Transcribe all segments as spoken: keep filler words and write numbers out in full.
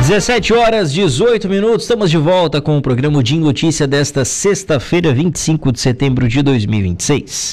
dezessete horas, dezoito minutos, estamos de volta com o programa de Notícia desta sexta-feira, vinte e cinco de setembro de dois mil e vinte e seis.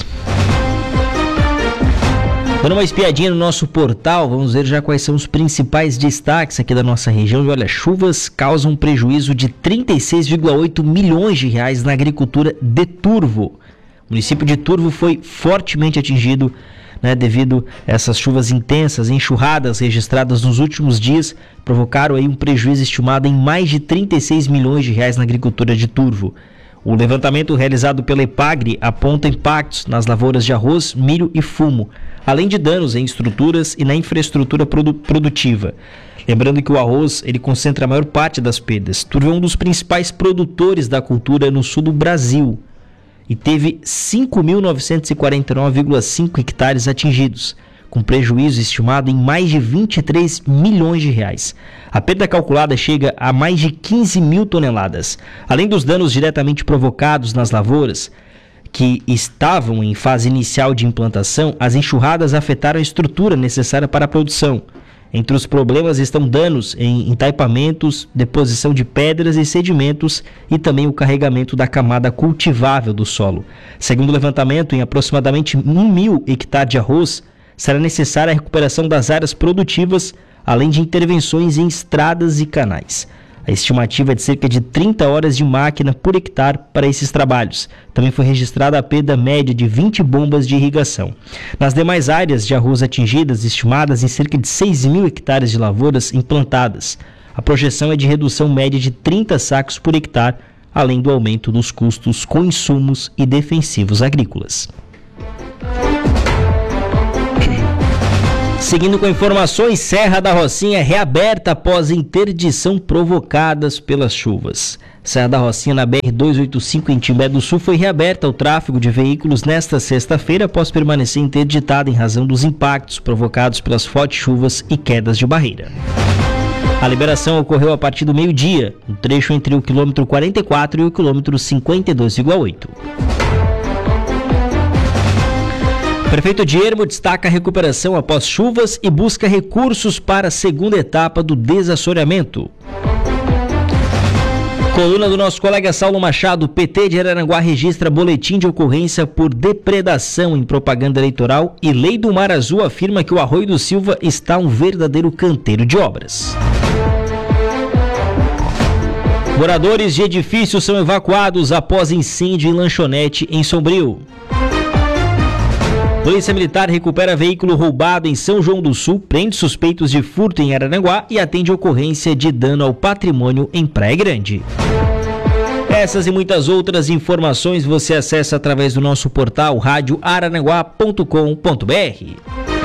Dando uma espiadinha no nosso portal, vamos ver já quais são os principais destaques aqui da nossa região. E olha, chuvas causam um prejuízo de trinta e seis vírgula oito milhões de reais na agricultura de Turvo. O município de Turvo foi fortemente atingido, né, devido a essas chuvas intensas, enxurradas registradas nos últimos dias, provocaram aí um prejuízo estimado em mais de trinta e seis milhões de reais na agricultura de Turvo. O levantamento realizado pela Epagre aponta impactos nas lavouras de arroz, milho e fumo, além de danos em estruturas e na infraestrutura produ- produtiva. Lembrando que o arroz ele concentra a maior parte das perdas. Turvo é um dos principais produtores da cultura no sul do Brasil e teve cinco mil novecentos e quarenta e nove vírgula cinco hectares atingidos, com prejuízo estimado em mais de vinte e três milhões de reais. A perda calculada chega a mais de quinze mil toneladas. Além dos danos diretamente provocados nas lavouras, que estavam em fase inicial de implantação, as enxurradas afetaram a estrutura necessária para a produção. Entre os problemas estão danos em entaipamentos, deposição de pedras e sedimentos e também o carregamento da camada cultivável do solo. Segundo o levantamento, em aproximadamente um mil hectares de arroz, será necessária a recuperação das áreas produtivas, além de intervenções em estradas e canais. A estimativa é de cerca de trinta horas de máquina por hectare para esses trabalhos. Também foi registrada a perda média de vinte bombas de irrigação. Nas demais áreas de arroz atingidas, estimadas em cerca de seis mil hectares de lavouras implantadas, a projeção é de redução média de trinta sacos por hectare, além do aumento dos custos com insumos e defensivos agrícolas. Seguindo com informações, Serra da Rocinha é reaberta após interdição provocadas pelas chuvas. Serra da Rocinha, na B R duzentos e oitenta e cinco, em Timbé do Sul, foi reaberta ao tráfego de veículos nesta sexta-feira após permanecer interditada em razão dos impactos provocados pelas fortes chuvas e quedas de barreira. A liberação ocorreu a partir do meio-dia, no trecho entre o quilômetro quarenta e quatro e o quilômetro cinquenta e dois vírgula oito. O prefeito de Ermo destaca a recuperação após chuvas e busca recursos para a segunda etapa do desassoreamento. Coluna do nosso colega Saulo Machado, P T de Araranguá registra boletim de ocorrência por depredação em propaganda eleitoral e Lei do Mar Azul afirma que o Arroio do Silva está um verdadeiro canteiro de obras. Moradores de edifícios são evacuados após incêndio em lanchonete em Sombrio. Polícia Militar recupera veículo roubado em São João do Sul, prende suspeitos de furto em Araranguá e atende ocorrência de dano ao patrimônio em Praia Grande. Essas e muitas outras informações você acessa através do nosso portal rádio araranguá ponto com ponto b r.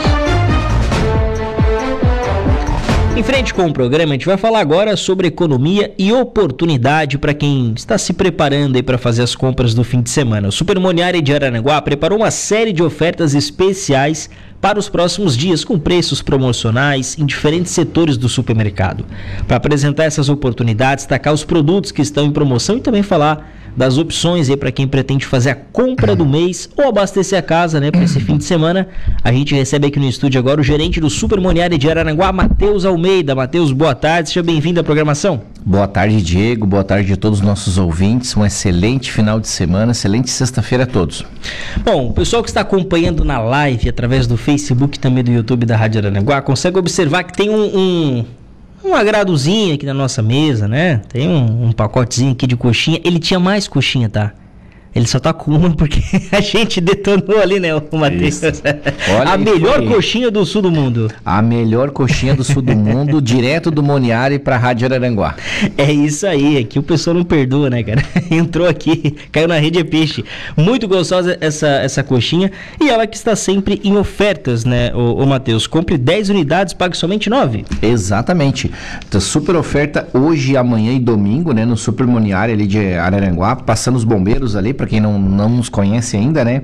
Em frente com o programa, a gente vai falar agora sobre economia e oportunidade para quem está se preparando aí para fazer as compras do fim de semana. O Super Moniari de Araranguá preparou uma série de ofertas especiais para os próximos dias, com preços promocionais em diferentes setores do supermercado. Para apresentar essas oportunidades, destacar os produtos que estão em promoção e também falar das opções aí para quem pretende fazer a compra do mês ou abastecer a casa, né, para esse fim de semana. A gente recebe aqui no estúdio agora o gerente do Super Moniari de Araranguá, Matheus Almeida. Matheus, boa tarde, seja bem-vindo à programação. Boa tarde, Diego, boa tarde a todos os nossos ouvintes, um excelente final de semana, excelente sexta-feira a todos. Bom, o pessoal que está acompanhando na live, através do Facebook e também do YouTube da Rádio Araranguá, consegue observar que tem um... um... um agradozinho aqui na nossa mesa, né? Tem um, um pacotezinho aqui de coxinha. Ele tinha mais coxinha, tá? Ele só tá com uma porque a gente detonou ali, né, o Matheus? A melhor foi... coxinha do sul do mundo. A melhor coxinha do sul do mundo, direto do Moniari pra Rádio Araranguá. É isso aí, aqui o pessoal não perdoa, né, cara? Entrou aqui, caiu na rede é peixe. Muito gostosa essa, essa coxinha e ela que está sempre em ofertas, né, o, o Matheus? Compre dez unidades, pague somente nove. Exatamente. Então, super oferta hoje, amanhã e domingo, né, no Super Moniari ali de Araranguá, passando os bombeiros ali para quem não, não nos conhece ainda, né?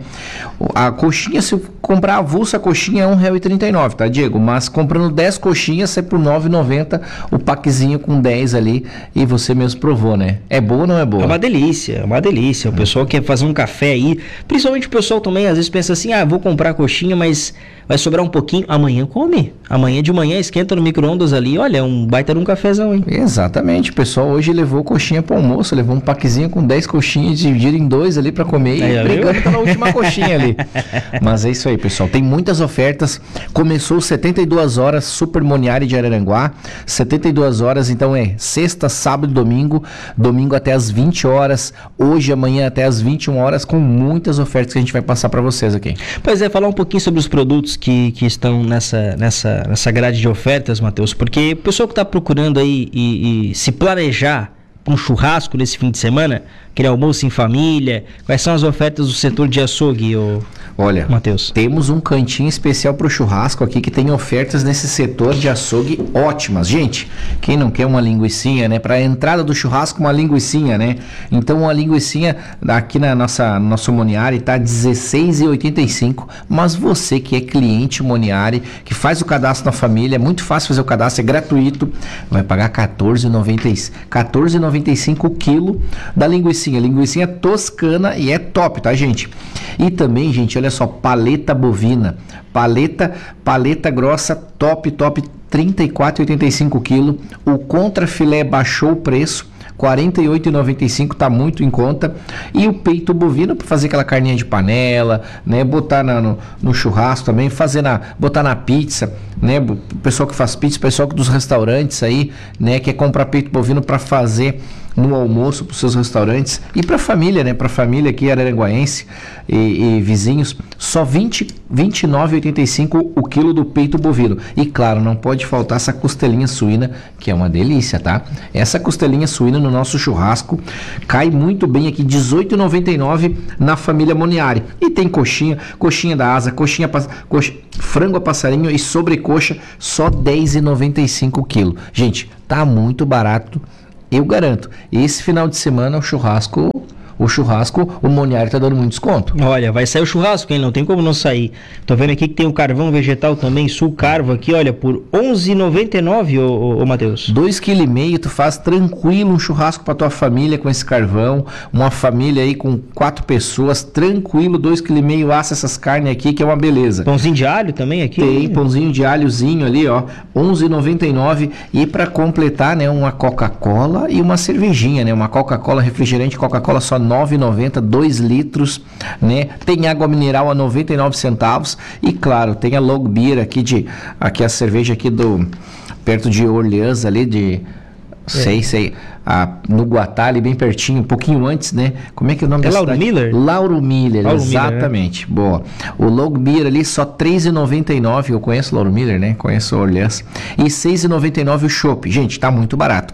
A coxinha, se eu comprar avulsa, a coxinha é um real e trinta e nove, tá, Diego? Mas comprando dez coxinhas, sai por nove reais e noventa centavos o packzinho com dez ali, e você mesmo provou, né? É boa ou não é boa? É uma delícia, é uma delícia. O pessoal quer fazer um café aí, principalmente o pessoal também às vezes pensa assim, ah, vou comprar coxinha, mas vai sobrar um pouquinho, amanhã come. Amanhã de manhã esquenta no micro-ondas ali, olha, um baita de um cafezão, hein? Exatamente, o pessoal hoje levou coxinha para almoço, levou um packzinho com dez coxinhas, dividido em dois ali para comer aí, e brigando pela última coxinha ali. Mas é isso aí, pessoal, tem muitas ofertas. Começou setenta e duas horas, Super Moniari de Araranguá, setenta e duas horas, então é sexta, sábado e domingo, domingo até as vinte horas, hoje, amanhã até as vinte e uma horas, com muitas ofertas que a gente vai passar para vocês aqui. Pois é, falar um pouquinho sobre os produtos que, que estão nessa, nessa, nessa grade de ofertas, Matheus, porque o pessoal que está procurando aí e, e se planejar para um churrasco nesse fim de semana, aquele almoço em família, quais são as ofertas do setor de açougue, ô Olha, Matheus? Temos um cantinho especial para o churrasco aqui que tem ofertas nesse setor de açougue ótimas. Gente, quem não quer uma linguicinha, né? Para a entrada do churrasco, uma linguicinha, né? Então, uma linguicinha aqui na nossa nosso Moniari tá dezesseis reais e oitenta e cinco centavos, mas você que é cliente Moniari, que faz o cadastro na família, é muito fácil fazer o cadastro, é gratuito, vai pagar quatorze reais e noventa e cinco centavos o quilo da linguicinha. Linguicinha toscana e é top, tá, gente? E também, gente, olha só, paleta bovina, paleta, paleta grossa, top, top, trinta e quatro reais e oitenta e cinco centavos o quilo. O contrafilé baixou o preço, quarenta e oito reais e noventa e cinco centavos, tá muito em conta. E o peito bovino para fazer aquela carninha de panela, né, botar na, no, no churrasco também, fazer na, botar na pizza, né, o pessoal que faz pizza, o pessoal dos restaurantes aí, né, quer comprar peito bovino para fazer no almoço para os seus restaurantes e para a família, né, para a família aqui araranguaense e, e vizinhos, só vinte, vinte e nove reais e oitenta e cinco centavos o quilo do peito bovino. E claro, não pode faltar essa costelinha suína, que é uma delícia, tá? Essa costelinha suína no nosso churrasco cai muito bem aqui, dezoito reais e noventa e nove centavos na família Moniari. E tem coxinha, coxinha da asa, coxinha, coxa, frango a passarinho e sobrecoxa, só dez reais e noventa e cinco centavos o quilo. Gente, tá muito barato. Eu garanto, esse final de semana o churrasco, o churrasco, o Moniari tá dando muito desconto. Olha, vai sair o churrasco, hein? Não tem como não sair. Tô vendo aqui que tem o carvão vegetal também, Sul Carvo aqui, olha, por onze reais e noventa e nove centavos, ô, ô, ô Matheus. dois vírgula cinco quilos, tu faz tranquilo um churrasco pra tua família com esse carvão, uma família aí com quatro pessoas, tranquilo, dois vírgula cinco quilos, assa essas carnes aqui, que é uma beleza. Pãozinho de alho também aqui? Tem, pãozinho de alhozinho ali, ó, onze reais e noventa e nove centavos, e pra completar, né, uma Coca-Cola e uma cervejinha, né, uma Coca-Cola refrigerante, Coca-Cola só nove reais e noventa centavos, dois litros, né? Tem água mineral a noventa e nove centavos e claro, tem a Log Beer aqui de aqui a cerveja aqui do perto de Orleans ali de é. sei, sei, a, no Guatá ali bem pertinho, um pouquinho antes, né? Como é que é o nome é da Lauro cidade? Miller? Lauro Miller, Lauro exatamente. Miller, né? Boa. O Log Beer ali só três reais e noventa e nove centavos, eu conheço Lauro Miller, né? Conheço Orleans. E seis reais e noventa e nove centavos o chopp. Gente, tá muito barato.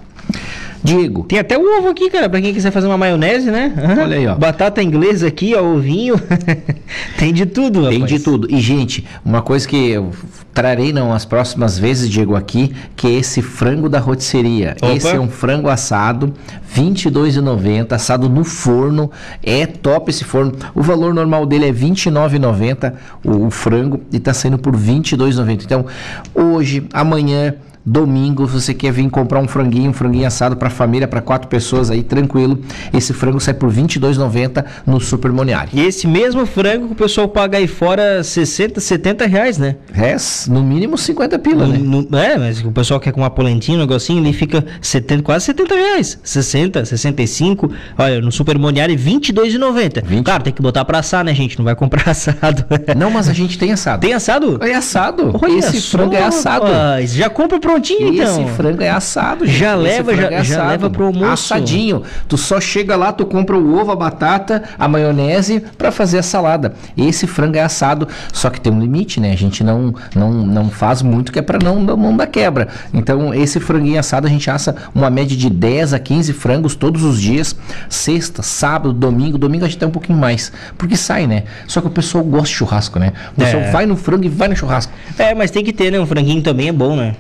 Diego. Tem até o ovo aqui, cara, pra quem quiser fazer uma maionese, né? Olha aí, ó. Batata inglesa aqui, ó, ovinho. Tem de tudo, rapaz. Tem de tudo. E, gente, uma coisa que eu trarei não as próximas vezes, Diego, aqui, que é esse frango da rotisseria. Opa. Esse é um frango assado, vinte e dois reais e noventa centavos, assado no forno. É top esse forno. O valor normal dele é vinte e nove reais e noventa centavos, o, o frango, e tá saindo por vinte e dois reais e noventa centavos. Então, hoje, amanhã, domingo, se você quer vir comprar um franguinho, um franguinho assado para família, para quatro pessoas aí, tranquilo, esse frango sai por vinte e dois reais e noventa centavos no Super Moniari. E esse mesmo frango que o pessoal paga aí fora sessenta, setenta reais, né? É, no mínimo cinquenta pila, no, né? No, é, mas o pessoal quer com uma polentinha, um negocinho, ele fica setenta, quase setenta reais, sessenta, sessenta e cinco, olha, no Super Moniari vinte e dois reais e noventa centavos. Claro, tem que botar pra assar, né, gente? Não vai comprar assado. Não, mas a gente tem assado. Tem assado? É assado. Olha esse só, frango é assado. Rapaz, já compra prontinho, então. Esse frango é assado. Gente. Já leva, já, é já leva pro almoço. Assadinho. Tu só chega lá, tu compra o ovo, a batata, a maionese para fazer a salada. Esse frango é assado, só que tem um limite, né? A gente não, não, não faz muito, que é para não, não dar quebra. Então, esse franguinho assado, a gente assa uma média de dez a quinze frangos todos os dias. Sexta, sábado, domingo. Domingo a gente tem um pouquinho mais, porque sai, né? Só que o pessoal gosta de churrasco, né? O pessoal é. vai no frango e vai no churrasco. É, mas tem que ter, né? Um franguinho também é bom, né? Bom é demais.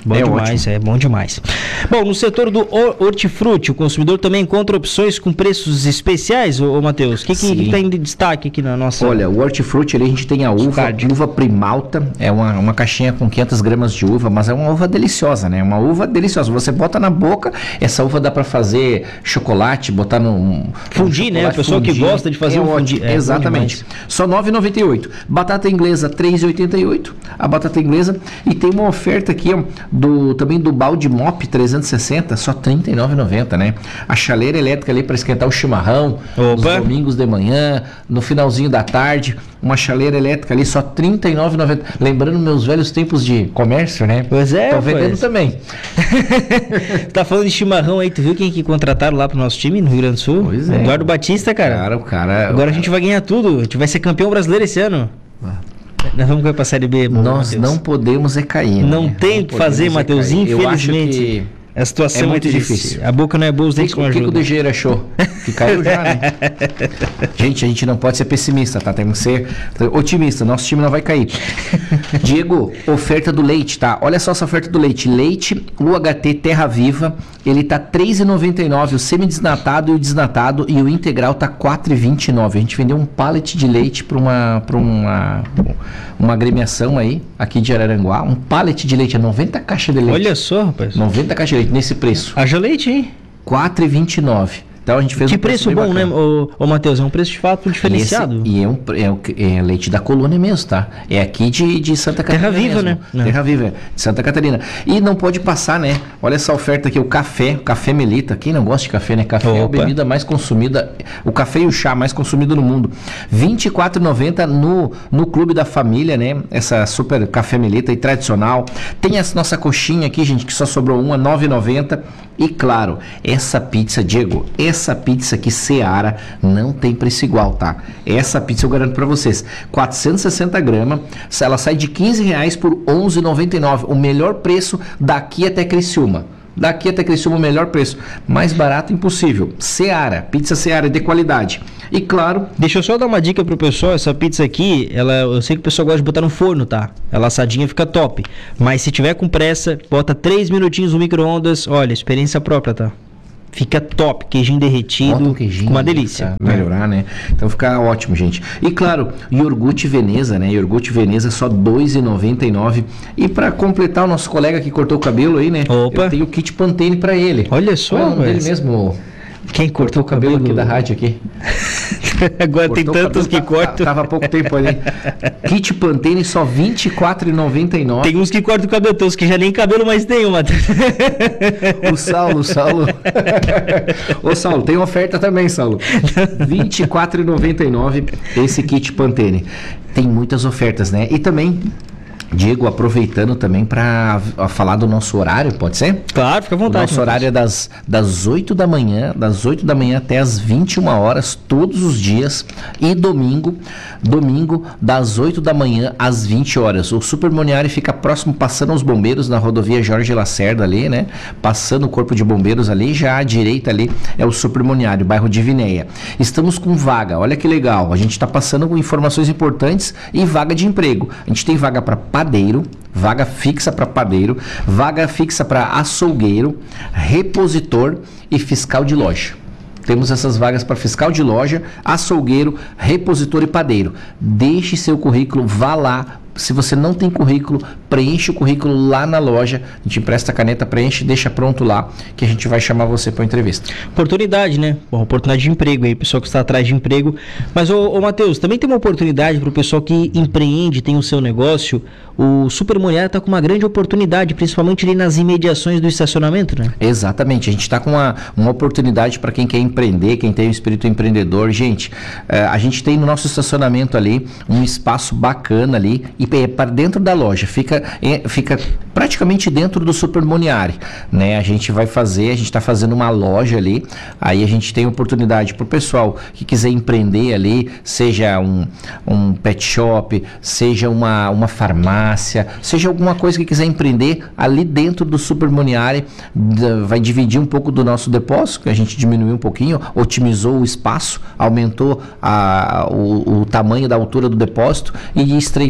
demais, é bom demais. Bom, no setor do hortifruti, o consumidor também encontra opções com preços especiais, ô, ô Matheus? O que que está em destaque aqui na nossa... Olha, o hortifruti ali a gente tem a uva, uva Primalta, é uma, uma caixinha com quinhentas gramas de uva, mas é uma uva deliciosa, né? Uma uva deliciosa. Você bota na boca, essa uva dá para fazer chocolate, botar no... Fundir, né? O pessoal que gosta de fazer é um fundir. É, exatamente. Só nove reais e noventa e oito centavos. Batata inglesa, três reais e oitenta e oito centavos. A batata inglesa. E tem uma oferta aqui, ó, do, também do balde mop trezentos e sessenta, só trinta e nove reais e noventa centavos, né? A chaleira elétrica ali para esquentar o chimarrão, nos domingos de manhã, no finalzinho da tarde, uma chaleira elétrica ali, só trinta e nove reais e noventa centavos. Lembrando meus velhos tempos de comércio, né? Pois é, tô vendendo pois. também. Tá falando de chimarrão aí, tu viu quem que contrataram lá pro nosso time no Rio Grande do Sul? Pois é. Eduardo Batista, cara. Cara, o cara... Agora a gente vai ganhar tudo. A gente vai ser campeão brasileiro esse ano. Ah. Nós vamos para a Série B. Nós Mateus. não podemos é cair. Não né? tem o que fazer, Matheus. Infelizmente. Que... A situação é é muito muito difícil. difícil. A boca não é boa, os dentes não ajudam. O que, que o D G achou? Que caiu já, né? Gente, a gente não pode ser pessimista, tá? Temos que ser otimista. Nosso time não vai cair. Diego, oferta do leite, tá? Olha só essa oferta do leite. Leite U H T Terra Viva, ele tá três reais e noventa e nove centavos. O semi-desnatado e o desnatado, e o integral tá quatro reais e vinte e nove centavos. A gente vendeu um pallet de leite para uma, pra uma, uma agremiação aí, aqui de Araranguá. Um pallet de leite, é noventa caixas de leite. Olha só, rapaz. noventa caixas de leite nesse preço. Haja leite, hein? quatro reais e vinte e nove centavos. Então a gente fez que um preço, preço bom, bacana. né, ô, ô Matheus? É um preço de fato diferenciado. E, esse, e é, um, é, é leite da colônia mesmo, tá? É aqui de, de Santa Catarina. Terra Viva, mesmo. né? Terra Viva, de Santa Catarina. E não pode passar, né? Olha essa oferta aqui, o café, o café Melita. Quem não gosta de café, né? Café Opa. é a bebida mais consumida, o café e o chá mais consumido no mundo. vinte e quatro reais e noventa centavos no, no Clube da Família, né? Essa super café Melita e tradicional. Tem essa nossa coxinha aqui, gente, que só sobrou uma, nove reais e noventa centavos. E claro, essa pizza, Diego, essa pizza aqui Seara não tem preço igual, tá? Essa pizza eu garanto pra vocês, quatrocentos e sessenta gramas, ela sai de quinze reais por onze reais e noventa e nove centavos, o melhor preço daqui até Criciúma. Daqui até Criciúma o melhor preço, mais barato impossível. Seara, pizza Seara de qualidade. E claro... Deixa eu só dar uma dica pro pessoal, essa pizza aqui, ela, eu sei que o pessoal gosta de botar no forno, tá? Ela assadinha fica top. Mas se tiver com pressa, bota três minutinhos no micro-ondas, olha, experiência própria, tá? Fica top, queijinho derretido, um queijinho, uma delícia. Melhorar, né? Então fica ótimo, gente. E claro, iogurte Veneza, né? Iogurte Veneza só dois reais e noventa e nove centavos. E pra completar, o nosso colega que cortou o cabelo aí, né? Opa. Eu tenho o kit Pantene pra ele. Olha só, é o nome dele mesmo. Quem cortou, cortou o cabelo, cabelo aqui da rádio aqui? Agora cortou tem tantos que tá, cortam. Tava há pouco tempo ali. Kit Pantene só vinte e quatro reais e noventa e nove centavos. Tem uns que cortam o cabelo, tem uns que já nem cabelo mais tem, Matheus. O Saulo, o Saulo. Ô Saulo, tem oferta também, Saulo. vinte e quatro reais e noventa e nove centavos esse kit Pantene. Tem muitas ofertas, né? E também... Diego, aproveitando também para falar do nosso horário, pode ser? Claro, fica à vontade. O nosso horário é das, das oito da manhã, das oito da manhã até as vinte e uma horas, todos os dias. E domingo, domingo, das oito da manhã às vinte horas. O Super Moniari fica próximo, passando aos bombeiros na rodovia Jorge Lacerda ali, né? Passando o corpo de bombeiros ali, já à direita ali é o Super Moniari, bairro de Vinéia. Estamos com vaga, olha que legal. A gente está passando com informações importantes e vaga de emprego. A gente tem vaga para padeiro, vaga fixa para padeiro, vaga fixa para açougueiro, repositor e fiscal de loja. Temos essas vagas para fiscal de loja, açougueiro, repositor e padeiro. Deixe seu currículo, vá lá. Se você não tem currículo, preenche o currículo lá na loja. A gente empresta a caneta, preenche, deixa pronto lá, que a gente vai chamar você para entrevista. Oportunidade, né? Bom, oportunidade de emprego aí, pessoal que está atrás de emprego. Mas, ô, ô Matheus, também tem uma oportunidade para o pessoal que empreende, tem o seu negócio. O Super Moniari está com uma grande oportunidade, principalmente ali nas imediações do estacionamento, né? Exatamente, a gente está com uma, uma oportunidade para quem quer empreender, quem tem o espírito empreendedor. Gente, uh, a gente tem no nosso estacionamento ali um espaço bacana ali, e é para dentro da loja, fica, é, fica praticamente dentro do Super Moniari, né? A gente vai fazer, a gente está fazendo uma loja ali, aí a gente tem oportunidade para o pessoal que quiser empreender ali, seja um, um pet shop, seja uma, uma farmácia, seja alguma coisa que quiser empreender ali dentro do Super Moniari, vai dividir um pouco do nosso depósito, que a gente diminuiu um pouquinho, otimizou o espaço, aumentou a, o, o tamanho da altura do depósito e estreitou ele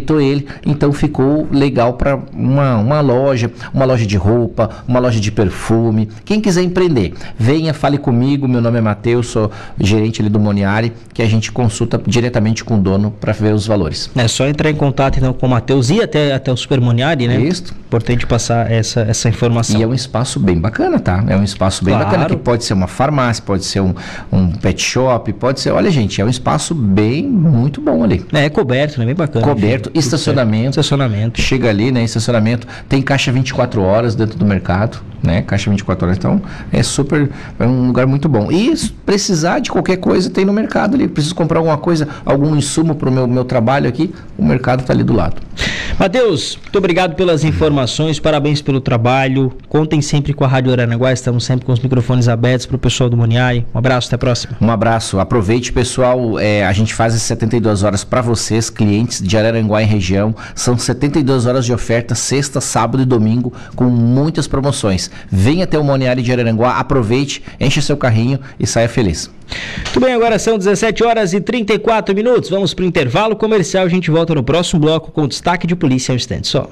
dele, então ficou legal para uma, uma loja, uma loja de roupa, uma loja de perfume. Quem quiser empreender, venha, fale comigo, meu nome é Matheus, sou gerente ali do Moniari, que a gente consulta diretamente com o dono para ver os valores. É só entrar em contato então com o Matheus e até, até o Super Moniari, né? Isso. Importante passar essa, essa informação. E é um espaço bem bacana, tá? É um espaço bem Claro. bacana, que pode ser uma farmácia, pode ser um, um pet shop, pode ser... Olha, gente, é um espaço bem, muito bom ali. É, é coberto, né? Bem bacana. Coberto, Tudo estacionamento. certo. Estacionamento. Chega ali, né? Estacionamento. Tem caixa vinte e quatro horas dentro do mercado, né? Caixa vinte e quatro horas. Então, é super... É um lugar muito bom. E se precisar de qualquer coisa, tem no mercado ali. Preciso comprar alguma coisa, algum insumo para o meu, meu trabalho aqui, o mercado está ali do lado. Matheus, muito obrigado pelas informações, parabéns pelo trabalho. Contem sempre com a Rádio Araranguá, estamos sempre com os microfones abertos para o pessoal do Moniari. Um abraço, até a próxima. Um abraço, aproveite, pessoal, é, a gente faz as setenta e duas horas para vocês, clientes de Araranguá e região. São setenta e duas horas de oferta, sexta, sábado e domingo, com muitas promoções. Venha até o Moniari de Araranguá, aproveite, enche seu carrinho e saia feliz. Muito bem, agora são dezessete horas e trinta e quatro minutos. Vamos para o intervalo comercial. A gente volta no próximo bloco com destaque de polícia. Um instante só.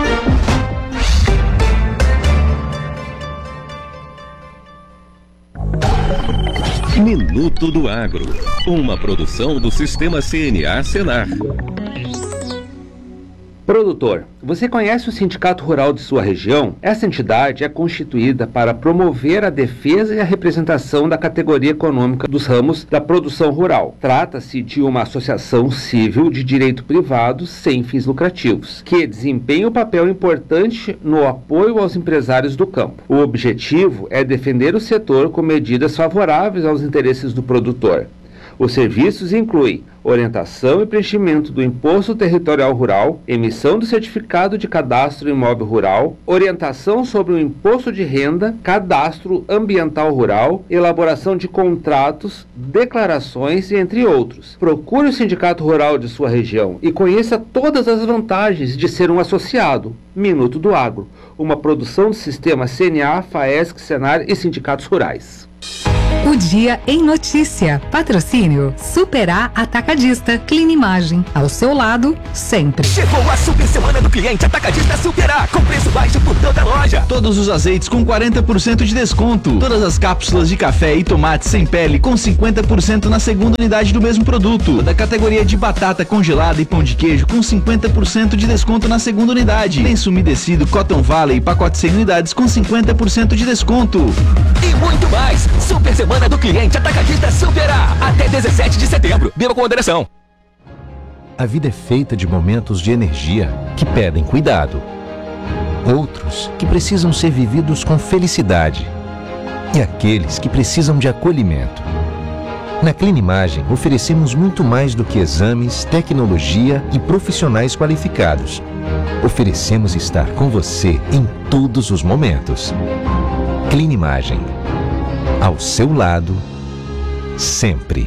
Minuto do Agro, uma produção do Sistema C N A Senar. Produtor, você conhece o Sindicato Rural de sua região? Essa entidade é constituída para promover a defesa e a representação da categoria econômica dos ramos da produção rural. Trata-se de uma associação civil de direito privado sem fins lucrativos, que desempenha um papel importante no apoio aos empresários do campo. O objetivo é defender o setor com medidas favoráveis aos interesses do produtor. Os serviços incluem orientação e preenchimento do Imposto Territorial Rural, emissão do Certificado de Cadastro Imóvel Rural, orientação sobre o Imposto de Renda, Cadastro Ambiental Rural, elaboração de contratos, declarações, entre outros. Procure o Sindicato Rural de sua região e conheça todas as vantagens de ser um associado. Minuto do Agro, uma produção do Sistema C N A, FAESC, Senar e Sindicatos Rurais. O Dia em Notícia. Patrocínio Super A Atacadista. Clinimagem. Ao seu lado, sempre. Chegou a super semana do cliente Atacadista Super A, com preço baixo por toda a loja. Todos os azeites com quarenta por cento de desconto. Todas as cápsulas de café e tomate sem pele com cinquenta por cento na segunda unidade do mesmo produto. Da categoria de batata congelada e pão de queijo com cinquenta por cento de desconto na segunda unidade. Lenço umedecido Cotton Valley, pacote cem unidades com cinquenta por cento de desconto. E muito mais. Super semana do cliente Atacadista Super A. Até dezessete de setembro. Beba com moderação. A vida é feita de momentos de energia que pedem cuidado. Outros que precisam ser vividos com felicidade. E aqueles que precisam de acolhimento. Na Clinimagem, oferecemos muito mais do que exames, tecnologia e profissionais qualificados. Oferecemos estar com você em todos os momentos. Clinimagem. Ao seu lado, sempre.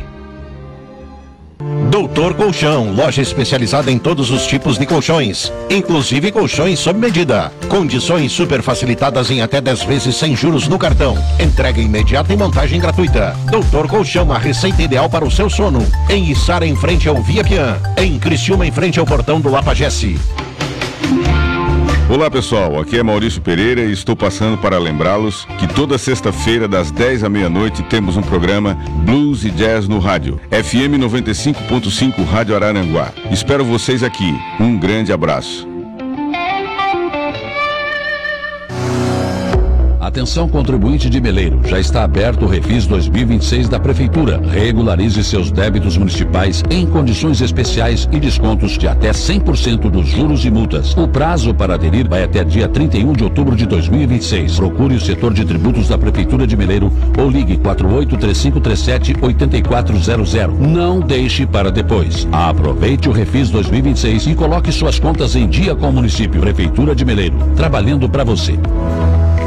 Doutor Colchão, loja especializada em todos os tipos de colchões, inclusive colchões sob medida. Condições super facilitadas em até dez vezes sem juros no cartão. Entrega imediata e montagem gratuita. Doutor Colchão, a receita ideal para o seu sono. Em Içara, em frente ao Via Pian. Em Criciúma, em frente ao portão do Lapagesse. Olá pessoal, aqui é Maurício Pereira e estou passando para lembrá-los que toda sexta-feira das dez à meia-noite temos um programa Blues e Jazz no rádio, F M noventa e cinco ponto cinco Rádio Araranguá. Espero vocês aqui, um grande abraço. Atenção contribuinte de Meleiro, já está aberto o Refis dois mil e vinte e seis da Prefeitura. Regularize seus débitos municipais em condições especiais e descontos de até cem por cento dos juros e multas. O prazo para aderir vai até dia trinta e um de outubro de dois mil e vinte e seis. Procure o setor de tributos da Prefeitura de Meleiro ou ligue quatro oito três cinco três sete oito quatro zero zero. Não deixe para depois. Aproveite o Refis dois mil e vinte e seis e coloque suas contas em dia com o município. Prefeitura de Meleiro, trabalhando para você.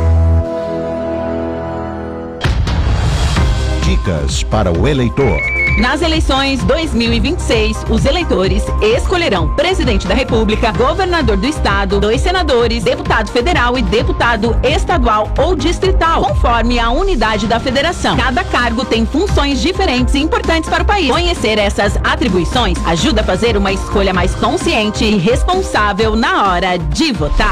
Dicas para o eleitor. Nas eleições dois mil e vinte e seis, os eleitores escolherão presidente da República, governador do estado, dois senadores, deputado federal e deputado estadual ou distrital, conforme a unidade da federação. Cada cargo tem funções diferentes e importantes para o país. Conhecer essas atribuições ajuda a fazer uma escolha mais consciente e responsável na hora de votar.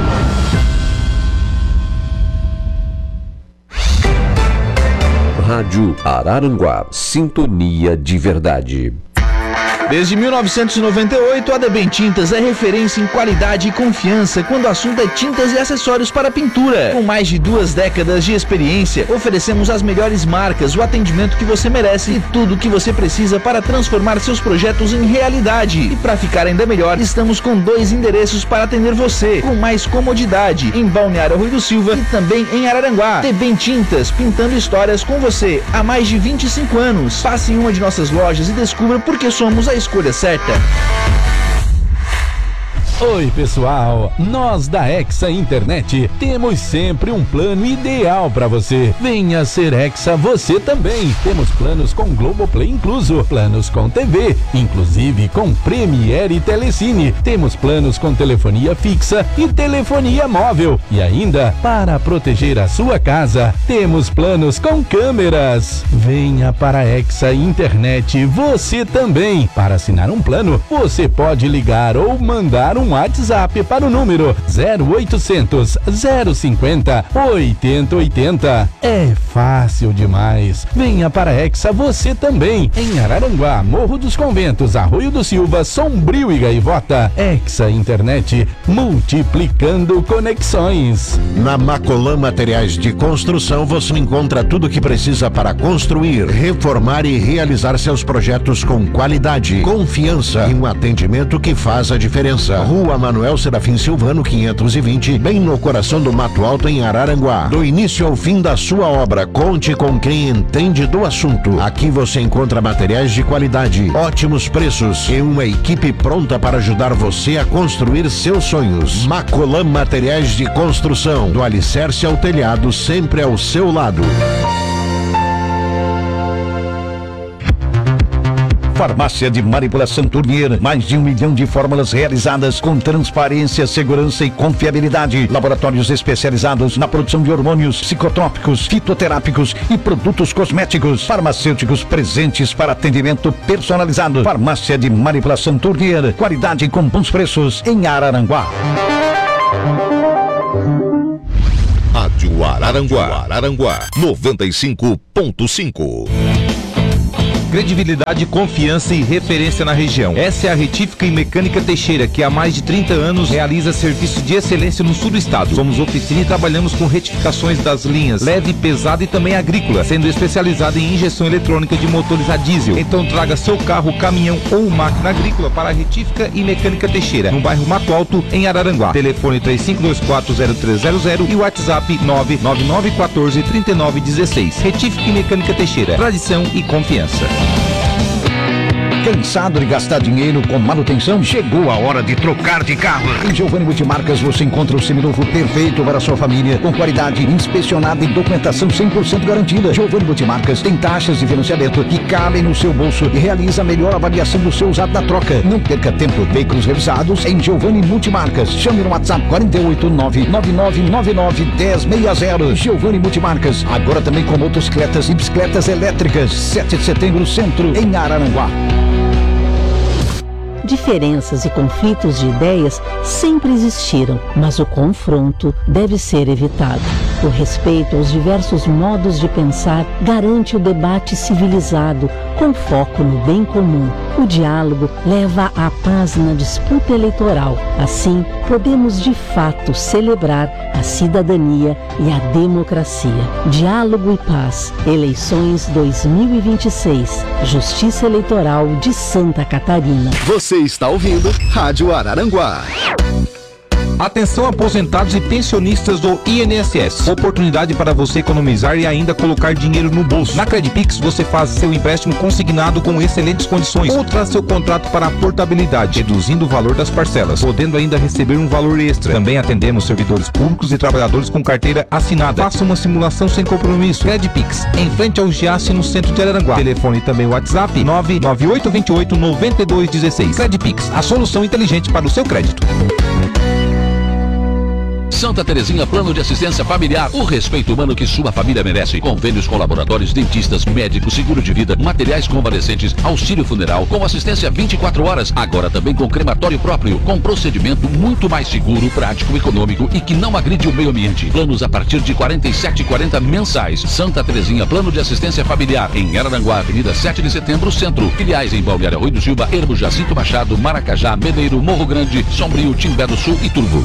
Rádio Araranguá, sintonia de verdade. Desde mil novecentos e noventa e oito, a Debem Tintas é referência em qualidade e confiança quando o assunto é tintas e acessórios para pintura. Com mais de duas décadas de experiência, oferecemos as melhores marcas, o atendimento que você merece e tudo o que você precisa para transformar seus projetos em realidade. E para ficar ainda melhor, estamos com dois endereços para atender você, com mais comodidade, em Balneário Rui do Silva e também em Araranguá. Debem Tintas, pintando histórias com você há mais de vinte e cinco anos. Passe em uma de nossas lojas e descubra por que somos a escolha certa. Oi pessoal, nós da Hexa Internet temos sempre um plano ideal para você. Venha ser Hexa você também. Temos planos com Globoplay incluso, planos com T V, inclusive com Premiere e Telecine. Temos planos com telefonia fixa e telefonia móvel. E ainda, para proteger a sua casa, temos planos com câmeras. Venha para a Hexa Internet você também. Para assinar um plano, você pode ligar ou mandar um WhatsApp para o número zero oitocentos, zero cinquenta, oitenta oitenta. É fácil demais. Venha para a Hexa você também. Em Araranguá, Morro dos Conventos, Arroio do Silva, Sombrio e Gaivota. Hexa Internet, multiplicando conexões. Na Macolan Materiais de Construção você encontra tudo o que precisa para construir, reformar e realizar seus projetos com qualidade, confiança e um atendimento que faz a diferença. Rua Manuel Serafim Silvano, quinhentos e vinte, bem no coração do Mato Alto, em Araranguá. Do início ao fim da sua obra, conte com quem entende do assunto. Aqui você encontra materiais de qualidade, ótimos preços e uma equipe pronta para ajudar você a construir seus sonhos. Macolan Materiais de Construção, do alicerce ao telhado, sempre ao seu lado. Farmácia de Manipulação Tournier, mais de um milhão de fórmulas realizadas com transparência, segurança e confiabilidade. Laboratórios especializados na produção de hormônios, psicotrópicos, fitoterápicos e produtos cosméticos. Farmacêuticos presentes para atendimento personalizado. Farmácia de Manipulação Tournier, qualidade com bons preços em Araranguá. Rádio Araranguá, Araranguá, noventa e cinco ponto cinco. Credibilidade, confiança e referência na região. Essa é a Retífica e Mecânica Teixeira, que há mais de trinta anos realiza serviço de excelência no sul do estado. Somos oficina e trabalhamos com retificações das linhas leve, pesada e também agrícola, sendo especializada em injeção eletrônica de motores a diesel. Então traga seu carro, caminhão ou máquina agrícola para a Retífica e Mecânica Teixeira, no bairro Mato Alto, em Araranguá. Telefone três cinco dois quatro zero três zero zero e WhatsApp nove nove nove um quatro três nove um seis. Retífica e Mecânica Teixeira, tradição e confiança. Cansado de gastar dinheiro com manutenção? Chegou a hora de trocar de carro. Em Giovanni Multimarcas você encontra o seminovo perfeito para a sua família, com qualidade inspecionada e documentação cem por cento garantida. Giovanni Multimarcas tem taxas de financiamento que cabem no seu bolso e realiza a melhor avaliação do seu usado da troca. Não perca tempo. Veículos revisados em Giovanni Multimarcas. Chame no WhatsApp quatro oito nove nove nove nove nove um zero seis zero. Giovanni Multimarcas. Agora também com motocicletas e bicicletas elétricas. sete de setembro, Centro, em Araranguá. Diferenças e conflitos de ideias sempre existiram, mas o confronto deve ser evitado. O respeito aos diversos modos de pensar garante o debate civilizado, com foco no bem comum. O diálogo leva à paz na disputa eleitoral. Assim, podemos de fato celebrar a cidadania e a democracia. Diálogo e paz. Eleições dois mil e vinte e seis. Justiça Eleitoral de Santa Catarina. Você está ouvindo Rádio Araranguá. Atenção aposentados e pensionistas do I N S S. Oportunidade para você economizar e ainda colocar dinheiro no bolso. Na Credpix você faz seu empréstimo consignado com excelentes condições ou traz seu contrato para a portabilidade, reduzindo o valor das parcelas, podendo ainda receber um valor extra. Também atendemos servidores públicos e trabalhadores com carteira assinada. Faça uma simulação sem compromisso. Credpix, em frente ao Giasse, no centro de Araranguá. Telefone também WhatsApp nove nove oito dois oito nove dois um seis. Credpix, a solução inteligente para o seu crédito. Santa Terezinha Plano de Assistência Familiar. O respeito humano que sua família merece. Convênios com laboratórios, dentistas, médicos, seguro de vida, materiais convalescentes, auxílio funeral, com assistência vinte e quatro horas. Agora também com crematório próprio, com procedimento muito mais seguro, prático, econômico e que não agride o meio ambiente. Planos a partir de quarenta e sete e quarenta mensais. Santa Terezinha Plano de Assistência Familiar. Em Araranguá, Avenida sete de Setembro, Centro. Filiais em Balneário Arroio do Silva, Ermo, Jacinto Machado, Maracajá, Meneiro, Morro Grande, Sombrio, Timbé do Sul e Turvo.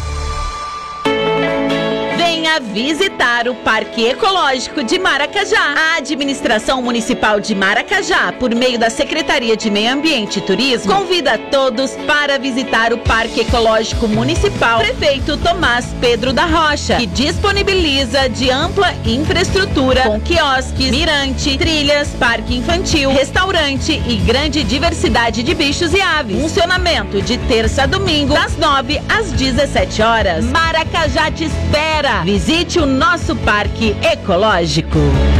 Venha visitar o Parque Ecológico de Maracajá. A Administração Municipal de Maracajá, por meio da Secretaria de Meio Ambiente e Turismo, convida todos para visitar o Parque Ecológico Municipal Prefeito Tomás Pedro da Rocha, que disponibiliza de ampla infraestrutura com quiosques, mirante, trilhas, parque infantil, restaurante e grande diversidade de bichos e aves. Funcionamento de terça a domingo, das nove às dezessete horas. Maracajá te espera. Visite o nosso parque ecológico.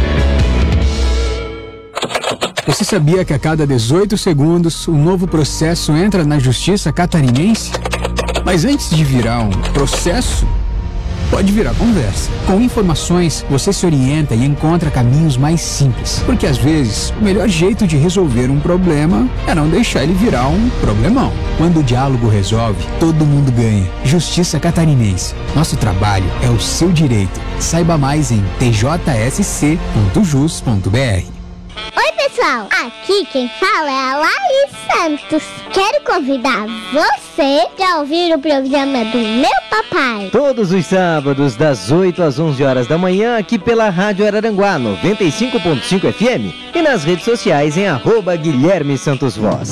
Você sabia que a cada dezoito segundos um novo processo entra na justiça catarinense? Mas antes de virar um processo, pode virar conversa. Com informações, você se orienta e encontra caminhos mais simples. Porque às vezes, o melhor jeito de resolver um problema é não deixar ele virar um problemão. Quando o diálogo resolve, todo mundo ganha. Justiça Catarinense. Nosso trabalho é o seu direito. Saiba mais em t j s c ponto jus ponto b r. Oi pessoal, aqui quem fala é a Laís Santos. Quero convidar você para ouvir o programa do meu papai. Todos os sábados, das oito às onze horas da manhã, aqui pela Rádio Araranguá, noventa e cinco ponto cinco F M e nas redes sociais em arroba Guilherme Santos Voz.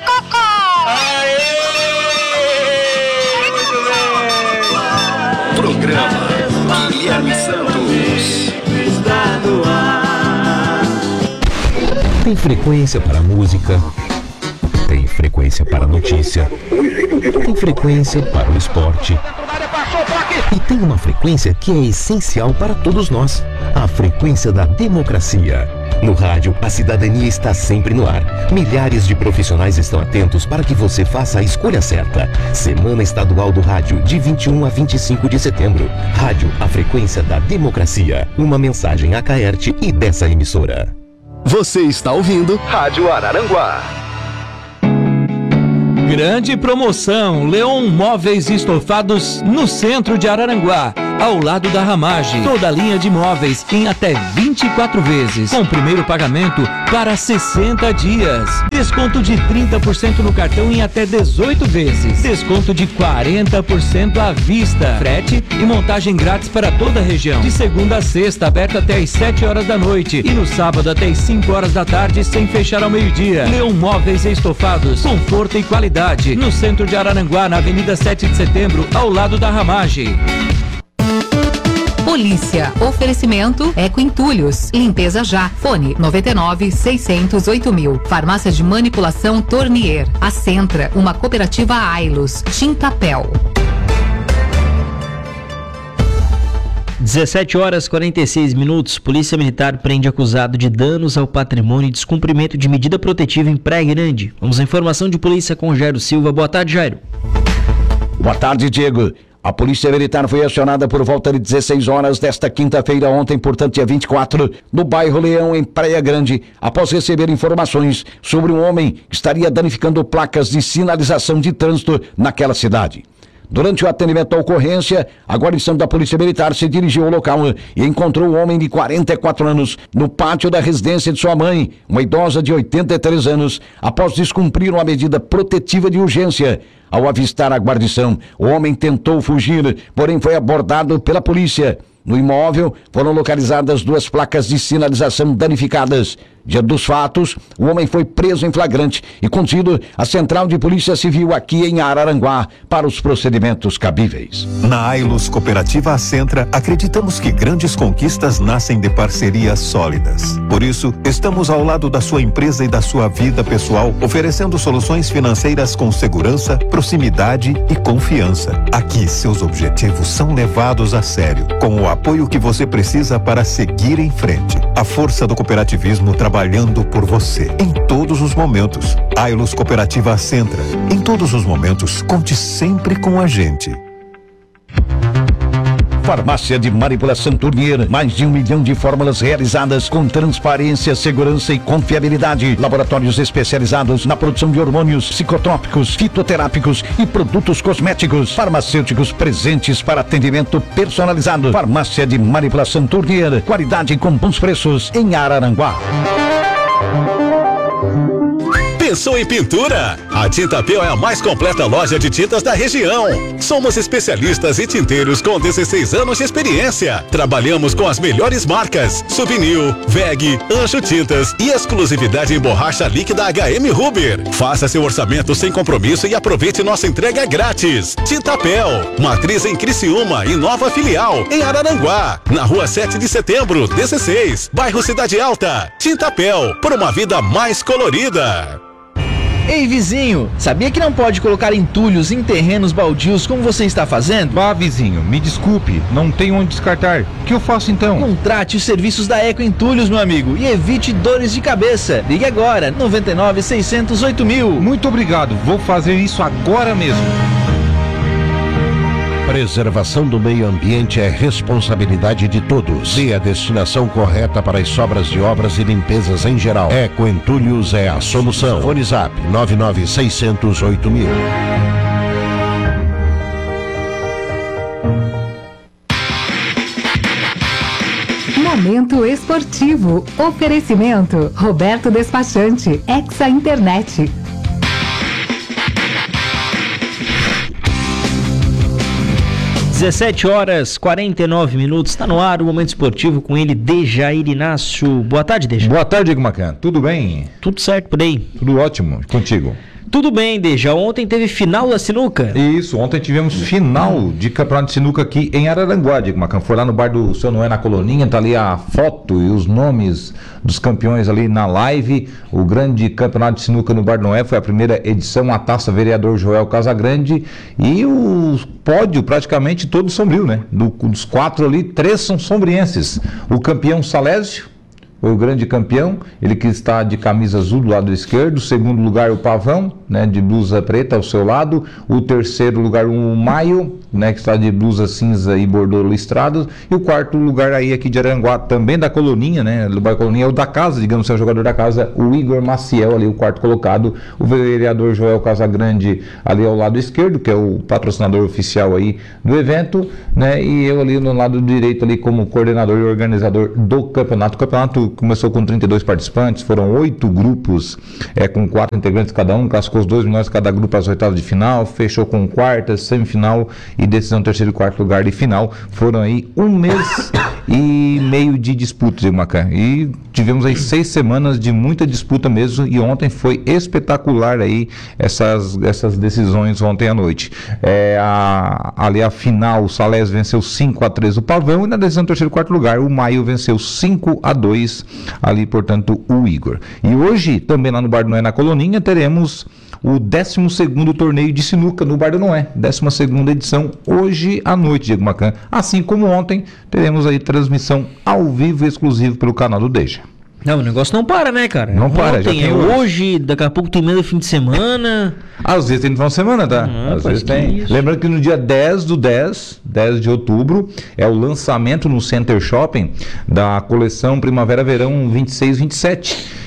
Programa Guilherme Santos. Está no ar. Tem frequência para música, tem frequência para notícia, tem frequência para o esporte e tem uma frequência que é essencial para todos nós, a frequência da democracia. No rádio, a cidadania está sempre no ar. Milhares de profissionais estão atentos para que você faça a escolha certa. Semana Estadual do Rádio, de vinte e um a vinte e cinco de setembro. Rádio, a frequência da democracia. Uma mensagem a Caerte e dessa emissora. Você está ouvindo Rádio Araranguá. Grande promoção, Leon Móveis e Estofados no centro de Araranguá, ao lado da Ramage. Toda a linha de móveis em até vinte e quatro vezes, com primeiro pagamento para sessenta dias. Desconto de trinta por cento no cartão em até dezoito vezes. Desconto de quarenta por cento à vista. Frete e montagem grátis para toda a região. De segunda a sexta, aberto até às sete horas da noite. E no sábado até às cinco horas da tarde, sem fechar ao meio-dia. Leon Móveis e Estofados, conforto e qualidade. No centro de Araranguá, na Avenida sete de Setembro, ao lado da Ramage. Polícia. Oferecimento Eco Entulhos. Limpeza já. Fone noventa e nove, seiscentos, oito mil. Farmácia de Manipulação Tornier. A Centra, uma cooperativa Ailos. Tintapel. dezessete horas e quarenta e seis minutos. Polícia Militar prende acusado de danos ao patrimônio e descumprimento de medida protetiva em Praia Grande. Vamos à informação de polícia com Jairo Silva. Boa tarde, Jairo. Boa tarde, Diego. A Polícia Militar foi acionada por volta de dezesseis horas desta quinta-feira, ontem, portanto, dia vinte e quatro, no bairro Leão, em Praia Grande, após receber informações sobre um homem que estaria danificando placas de sinalização de trânsito naquela cidade. Durante o atendimento à ocorrência, a guarnição da Polícia Militar se dirigiu ao local e encontrou um homem de quarenta e quatro anos no pátio da residência de sua mãe, uma idosa de oitenta e três anos, após descumprir uma medida protetiva de urgência. Ao avistar a guarnição, o homem tentou fugir, porém foi abordado pela polícia. No imóvel foram localizadas duas placas de sinalização danificadas Dia dos fatos, o homem foi preso em flagrante e conduzido à Central de Polícia Civil aqui em Araranguá para os procedimentos cabíveis. Na Ailus Cooperativa Acentra, acreditamos que grandes conquistas nascem de parcerias sólidas. Por isso, estamos ao lado da sua empresa e da sua vida pessoal, oferecendo soluções financeiras com segurança, proximidade e confiança. Aqui, seus objetivos são levados a sério, com o apoio que você precisa para seguir em frente. A força do cooperativismo trabalhando por você em todos os momentos. Ailus Cooperativa Acentra. Em todos os momentos, conte sempre com a gente. Farmácia de Manipulação Tournier, mais de um milhão de fórmulas realizadas com transparência, segurança e confiabilidade. Laboratórios especializados na produção de hormônios, psicotrópicos, fitoterápicos e produtos cosméticos. Farmacêuticos presentes para atendimento personalizado. Farmácia de Manipulação Tournier, qualidade com bons preços em Araranguá. Pensou em pintura? A Tintapel é a mais completa loja de tintas da região. Somos especialistas e tinteiros com dezesseis anos de experiência. Trabalhamos com as melhores marcas: Souvenir, V E G, Anjo Tintas e exclusividade em borracha líquida H M Ruber. Faça seu orçamento sem compromisso e aproveite nossa entrega grátis. Tintapel, matriz em Criciúma e nova filial em Araranguá, na rua sete de setembro, dezesseis, bairro Cidade Alta. Tintapel, por uma vida mais colorida. Ei, vizinho, sabia que não pode colocar entulhos em terrenos baldios como você está fazendo? Vá, vizinho, me desculpe, não tenho onde descartar. O que eu faço então? Contrate os serviços da Eco Entulhos, meu amigo, e evite dores de cabeça. Ligue agora, noventa e nove, seiscentos, oito mil. Muito obrigado, vou fazer isso agora mesmo. Preservação do meio ambiente é responsabilidade de todos. Dê a destinação correta para as sobras de obras e limpezas em geral. Eco Entulhos é a solução. Fone Zap nove nove seiscentos, oito mil. Momento esportivo. Oferecimento Roberto Despachante, Hexa Internet. dezessete horas, quarenta e nove minutos, está no ar o Momento Esportivo com ele, Dejair Inácio. Boa tarde, Dejair. Boa tarde, Diego Macan. Tudo bem? Tudo certo por aí. Tudo ótimo. Contigo? Tudo bem, Deja. Ontem teve final da sinuca. Isso, ontem tivemos final de campeonato de sinuca aqui em Araranguá, Diego Macan. Foi lá no bar do Seu Noé, na Coloninha, tá ali a foto e os nomes dos campeões ali na live. O grande campeonato de sinuca no bar do Noé foi a primeira edição, a taça Vereador Joel Casagrande, e o pódio praticamente todo sombrio, né? Do, dos quatro ali, três são sombrienses. O campeão Salésio foi o grande campeão, ele que está de camisa azul do lado esquerdo. Segundo lugar, o Pavão, né, de blusa preta ao seu lado. O terceiro lugar, o Maio, né, que está de blusa cinza e bordô listrado. E o quarto lugar aí aqui de Aranguá, também da Coloninha, né, do bairro Coloninha, é o da casa, digamos, é o jogador da casa, o Igor Maciel, ali o quarto colocado. O vereador Joel Casagrande ali ao lado esquerdo, que é o patrocinador oficial aí do evento, né, e eu ali no lado direito ali como coordenador e organizador do campeonato. O campeonato começou com trinta e dois participantes, foram oito grupos, é, com quatro integrantes cada um, classificou os dois melhores cada grupo às oitavas de final, fechou com quartas, semifinal e decisão terceiro e quarto lugar de final. Foram aí um mês e meio de disputa, Diego Macan, e tivemos aí seis semanas de muita disputa mesmo, e ontem foi espetacular aí essas, essas decisões ontem à noite. É, a, ali a final, o Salés venceu cinco a três o Pavão, e na decisão terceiro e quarto lugar o Maio venceu cinco a dois ali, portanto, o Igor. E hoje, também lá no Bar do Noé, na Coloninha, teremos o décimo segundo torneio de sinuca no Bar do Noé, décima segunda edição, hoje à noite, Diego Macan. Assim como ontem, teremos aí transmissão ao vivo exclusivo pelo canal do Deja. Não, o negócio não para, né, cara? Não para, ontem, já tem é hoje, daqui a pouco tem meio fim de semana. Às vezes tem no final de semana, tá? Ah, Às vezes tem. Isso. Lembrando que no dia dez do dez, dez de outubro, é o lançamento no Center Shopping da coleção Primavera-Verão vinte e seis vinte e sete.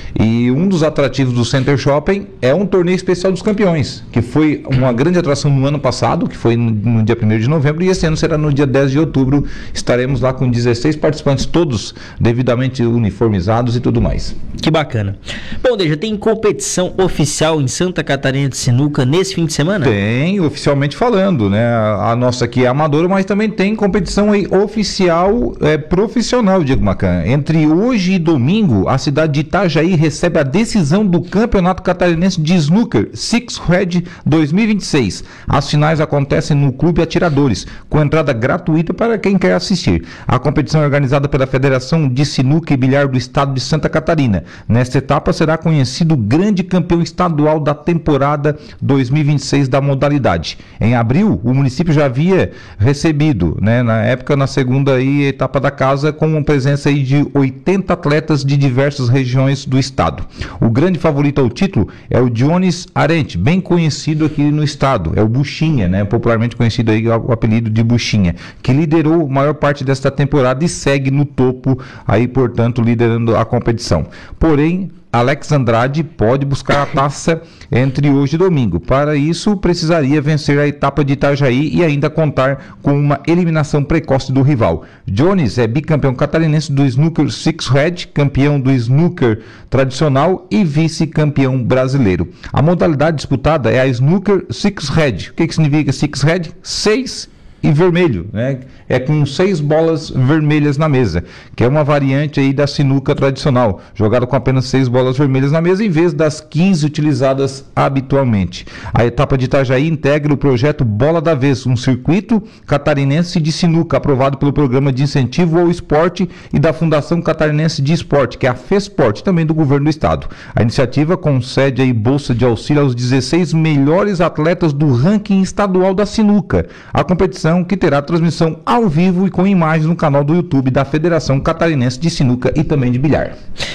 E um dos atrativos do Center Shopping é um torneio especial dos campeões, que foi uma grande atração no ano passado, que foi no, no dia primeiro de novembro, e esse ano será no dia dez de outubro. Estaremos lá com dezesseis participantes, todos devidamente uniformizados e tudo mais. Que bacana. Bom, Deja, tem competição oficial em Santa Catarina de sinuca nesse fim de semana? Tem, oficialmente falando, né? A, a nossa aqui é amadora, mas também tem competição aí oficial, é, profissional, Diego Macan. Entre hoje e domingo, a cidade de Itajaí recebe a decisão do Campeonato Catarinense de Snooker Six Red dois mil e vinte e seis. As finais acontecem no Clube Atiradores, com entrada gratuita para quem quer assistir. A competição é organizada pela Federação de Sinuca e Bilhar do Estado de Santa Catarina. Nesta etapa será conhecido o grande campeão estadual da temporada dois mil e vinte e seis da modalidade. Em abril, o município já havia recebido, né, na época, na segunda aí, etapa da casa, com uma presença aí de oitenta atletas de diversas regiões do estado. O grande favorito ao título é o Jones Arente, bem conhecido aqui no estado, é o Buchinha, né, popularmente conhecido aí o apelido de Buchinha, que liderou a maior parte desta temporada e segue no topo aí, portanto, liderando a competição. Porém, Alex Andrade pode buscar a taça entre hoje e domingo. Para isso, precisaria vencer a etapa de Itajaí e ainda contar com uma eliminação precoce do rival. Jones é bicampeão catarinense do Snooker Six Red, campeão do Snooker tradicional e vice-campeão brasileiro. A modalidade disputada é a Snooker Six Red. O que, que significa Six Red? Seis e vermelho, né? É com seis bolas vermelhas na mesa, que é uma variante aí da sinuca tradicional, jogada com apenas seis bolas vermelhas na mesa, em vez das quinze utilizadas habitualmente. A etapa de Itajaí integra o projeto Bola da Vez, um circuito catarinense de sinuca, aprovado pelo Programa de Incentivo ao Esporte e da Fundação Catarinense de Esporte, que é a FESPORT, também do Governo do Estado. A iniciativa concede aí bolsa de auxílio aos dezesseis melhores atletas do ranking estadual da sinuca. A competição, que terá transmissão ao vivo e com imagens no canal do YouTube da Federação Catarinense de Sinuca e também de Bilhar.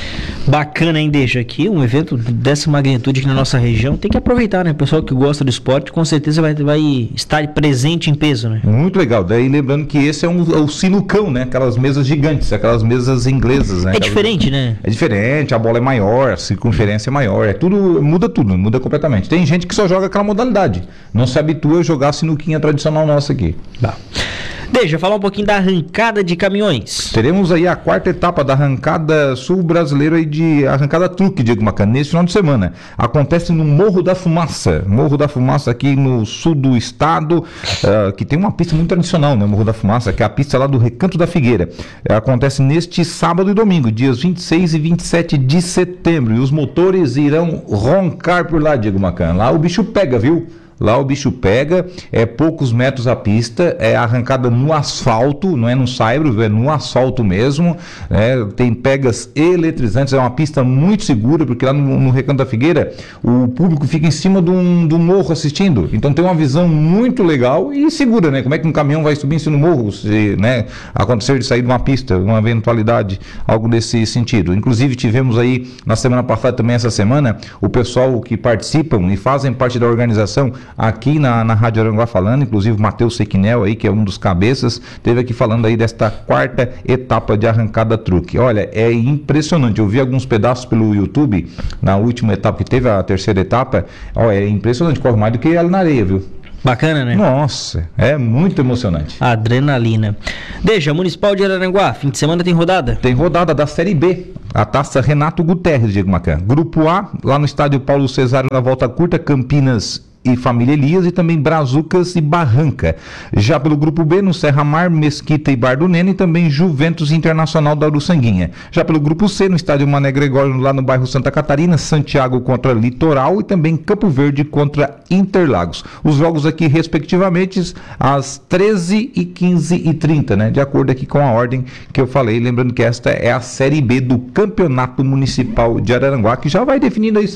Bacana, hein, Deixa aqui, um evento dessa magnitude aqui na nossa região, tem que aproveitar, né? O pessoal que gosta do esporte, com certeza vai, vai estar presente em peso, né? Muito legal, daí lembrando que esse é um, é o sinucão, né? Aquelas mesas gigantes, aquelas mesas inglesas, né? É aquelas... diferente, né? É diferente, a bola é maior, a circunferência é maior, é tudo, muda tudo, muda completamente. Tem gente que só joga aquela modalidade, não se habitua a jogar a sinuquinha tradicional nossa aqui. Tá. Deixa eu falar um pouquinho da arrancada de caminhões. Teremos aí a quarta etapa da arrancada sul-brasileira e de arrancada truque, Diego Macan, nesse final de semana. Acontece no Morro da Fumaça. Morro da Fumaça aqui no sul do estado, uh, que tem uma pista muito tradicional, né? Morro da Fumaça, que é a pista lá do Recanto da Figueira. Uh, acontece neste sábado e domingo, dias vinte e seis e vinte e sete de setembro. E os motores irão roncar por lá, Diego Macan. Lá o bicho pega, viu? Lá o bicho pega, é poucos metros a pista, é arrancada no asfalto, não é no saibro, é no asfalto mesmo, né? Tem pegas eletrizantes, é uma pista muito segura, porque lá no, no Recanto da Figueira, o público fica em cima de um, de um morro assistindo, então tem uma visão muito legal e segura, né? Como é que um caminhão vai subir em cima do morro, se, né, acontecer de sair de uma pista, uma eventualidade, algo desse sentido. Inclusive tivemos aí, na semana passada também essa semana, o pessoal que participam e fazem parte da organização aqui na, na Rádio Aranguá falando, inclusive o Matheus Sequinel aí, que é um dos cabeças, teve aqui falando aí desta quarta etapa de arrancada truque. Olha, é impressionante, eu vi alguns pedaços pelo YouTube, na última etapa que teve, a terceira etapa, ó, é impressionante, corre mais do que ela na areia, viu? Bacana, né? Nossa, é muito emocionante. Adrenalina. Deixa, Municipal de Araranguá, fim de semana tem rodada? Tem rodada da Série B, a Taça Renato Guterres, Diego Macan. Grupo A, lá no estádio Paulo Cesário, na volta curta, Campinas e Família Elias, e também Brazucas e Barranca. Já pelo grupo B, no Serra Mar, Mesquita e Bar do Nene, e também Juventus Internacional da Uruçanguinha. Já pelo grupo C, no estádio Mané Gregório, lá no bairro Santa Catarina, Santiago contra Litoral e também Campo Verde contra Interlagos. Os jogos aqui, respectivamente, às treze e quinze e trinta, né? De acordo aqui com a ordem que eu falei, lembrando que esta é a Série B do Campeonato Municipal de Araranguá, que já vai definindo aí seus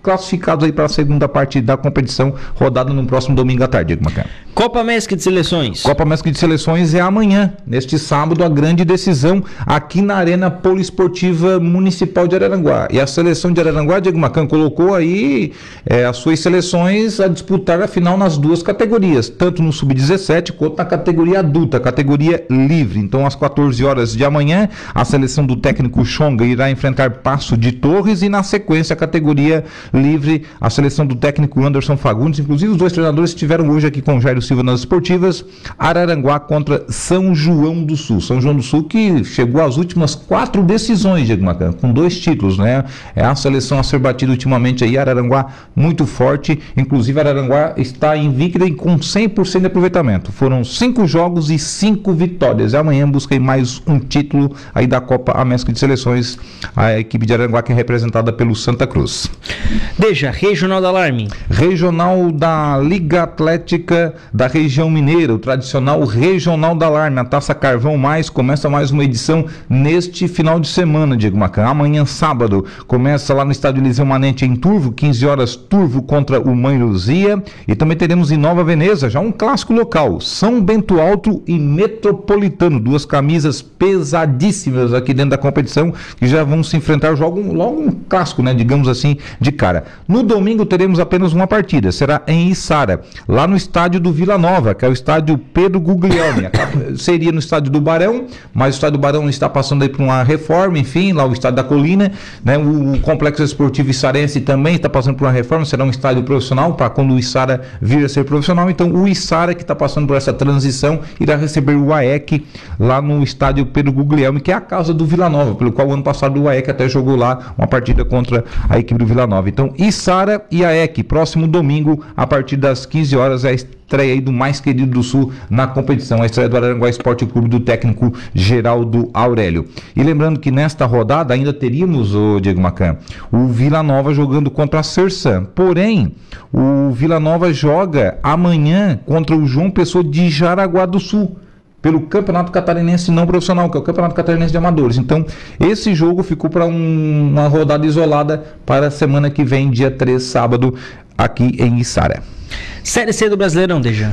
classificados aí para a segunda parte da competição, rodada no próximo domingo à tarde, Diego Macan. Copa Mestre de Seleções. Copa Mestre de Seleções é amanhã, neste sábado, a grande decisão aqui na Arena Poliesportiva Municipal de Araranguá. E a seleção de Araranguá, Diego Macan, colocou aí é, as suas seleções a disputar a final nas duas categorias, tanto no sub dezessete quanto na categoria adulta, categoria livre. Então, às quatorze horas de amanhã, a seleção do técnico Chonga irá enfrentar Passo de Torres e, na sequência, a categoria livre, a seleção do técnico Anderson Fagundes. Inclusive, os dois treinadores estiveram hoje aqui com o Jairo Silva nas esportivas. Araranguá contra São João do Sul. São João do Sul que chegou às últimas quatro decisões, Diego Macan, com dois títulos, né? É a seleção a ser batida ultimamente aí, Araranguá muito forte. Inclusive, Araranguá está invicta e com cem por cento de aproveitamento. Foram cinco jogos e cinco vitórias. E amanhã busquei mais um título aí da Copa Amesco de Seleções, a equipe de Araranguá que é representada pelo Santa Cruz. Deixa, Regional da Alarme. Regional da Liga Atlética da Região Mineira, o tradicional Regional da Alarme, a Taça Carvão Mais, começa mais uma edição neste final de semana, Diego Macan. Amanhã, sábado, começa lá no estádio Eliseu Manente em Turvo, quinze horas, Turvo contra o Mãe Luzia. E também teremos em Nova Veneza, já um clássico local, São Bento Alto e Metropolitano, duas camisas pesadíssimas aqui dentro da competição, que já vão se enfrentar logo, logo um clássico, né, digamos assim, de cara. No domingo teremos apenas uma partida, será em Içara, lá no estádio do Vila Nova, que é o estádio Pedro Guglielmi. Seria no estádio do Barão, mas o estádio do Barão está passando aí por uma reforma, enfim, lá o estádio da Colina, né, o, o complexo esportivo içarense também está passando por uma reforma, será um estádio profissional, para quando o Içara vir a ser profissional. Então o Içara, que está passando por essa transição, irá receber o A E C lá no estádio Pedro Guglielmi, que é a casa do Vila Nova, pelo qual o ano passado o A E C até jogou lá uma partida contra a equipe do Vila Nova. Então Içara e A E C, próximo domingo, a partir das quinze horas, é a estreia aí do mais querido do Sul na competição, a estreia do Araranguá Esporte Clube do técnico Geraldo Aurélio. E lembrando que nesta rodada ainda teríamos, o Diego Macan, o Vila Nova jogando contra a Sersan. Porém, o Vila Nova joga amanhã contra o João Pessoa de Jaraguá do Sul, pelo Campeonato Catarinense não profissional, que é o Campeonato Catarinense de Amadores. Então, esse jogo ficou para um, uma rodada isolada para a semana que vem, dia três, sábado, aqui em Içara. Série C do Brasileirão, Dejan.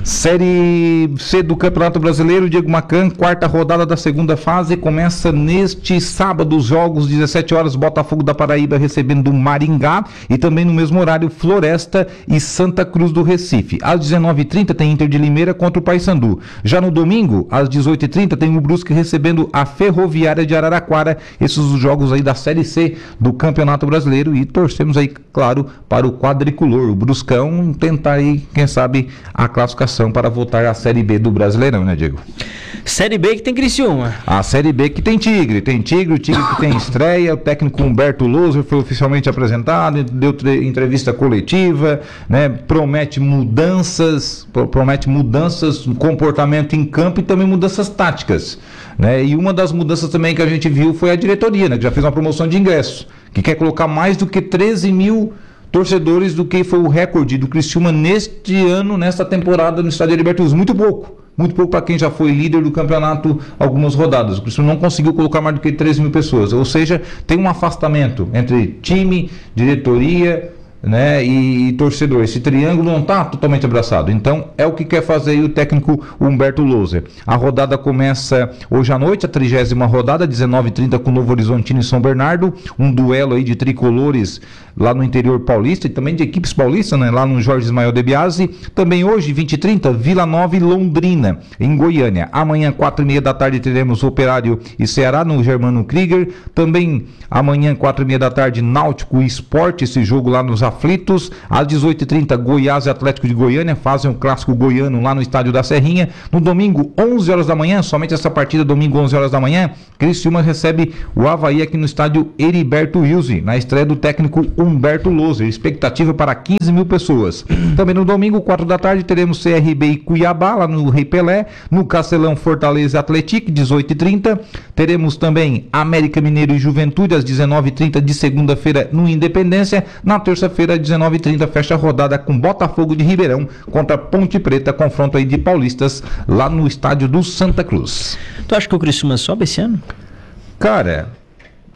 Série C do Campeonato Brasileiro, Diego Macan, quarta rodada da segunda fase, começa neste sábado, os jogos, dezessete horas, Botafogo da Paraíba recebendo o Maringá, e também no mesmo horário, Floresta e Santa Cruz do Recife. Às dezenove e trinta tem Inter de Limeira contra o Paysandu. Já no domingo, às dezoito e trinta, tem o Brusque recebendo a Ferroviária de Araraquara. Esses os jogos aí da Série C do Campeonato Brasileiro, e torcemos aí, claro, para o quadricolor, o Bruscão, tentar aí, quem sabe, a classificação para voltar à Série B do Brasileirão, né, Diego? Série B que tem Criciúma. A Série B que tem Tigre, tem Tigre, o Tigre que tem estreia, o técnico Humberto Loser foi oficialmente apresentado, deu entrevista coletiva, né, promete mudanças, promete mudanças no comportamento em campo e também mudanças táticas, né, e uma das mudanças também que a gente viu foi a diretoria, né, que já fez uma promoção de ingressos, que quer colocar mais do que treze mil torcedores do que foi o recorde do Criciúma neste ano, nesta temporada no Estádio Heriberto Wilson. Muito pouco, muito pouco para quem já foi líder do campeonato algumas rodadas. O Criciúma não conseguiu colocar mais do que treze mil pessoas, ou seja, tem um afastamento entre time, diretoria, né, e, e torcedor. Esse triângulo não está totalmente abraçado. Então é o que quer fazer aí o técnico Humberto Loser. A rodada começa hoje à noite, a trigésima rodada, dezenove e trinta, com Novo Horizontino e São Bernardo, um duelo aí de tricolores lá no interior paulista e também de equipes paulistas, né, lá no Jorge Ismael de Biasi. Também hoje, vinte e trinta, Vila Nova e Londrina, em Goiânia. Amanhã, quatro e meia da tarde, teremos Operário e Ceará no Germano Krieger. Também amanhã, quatro e meia da tarde, Náutico e Sport, esse jogo lá nos Aflitos. Às dezoito e trinta, Goiás e Atlético de Goiânia fazem um clássico goiano lá no Estádio da Serrinha. No domingo, onze horas da manhã, somente essa partida, domingo, onze horas da manhã, Criciúma recebe o Avaí aqui no Estádio Heriberto Wilson, na estreia do técnico Humberto Loser, expectativa para quinze mil pessoas. Também no domingo, quatro da tarde, teremos C R B e Cuiabá, lá no Rei Pelé. No Castelão, Fortaleza e Atlético, dezoito e trinta. Teremos também América Mineiro e Juventude, às dezenove e trinta de segunda-feira, no Independência. Na terça-feira, às dezenove e trinta, fecha a rodada com Botafogo de Ribeirão contra Ponte Preta, confronto aí de paulistas, lá no estádio do Santa Cruz. Tu acha que o Criciúma sobe esse ano? Cara,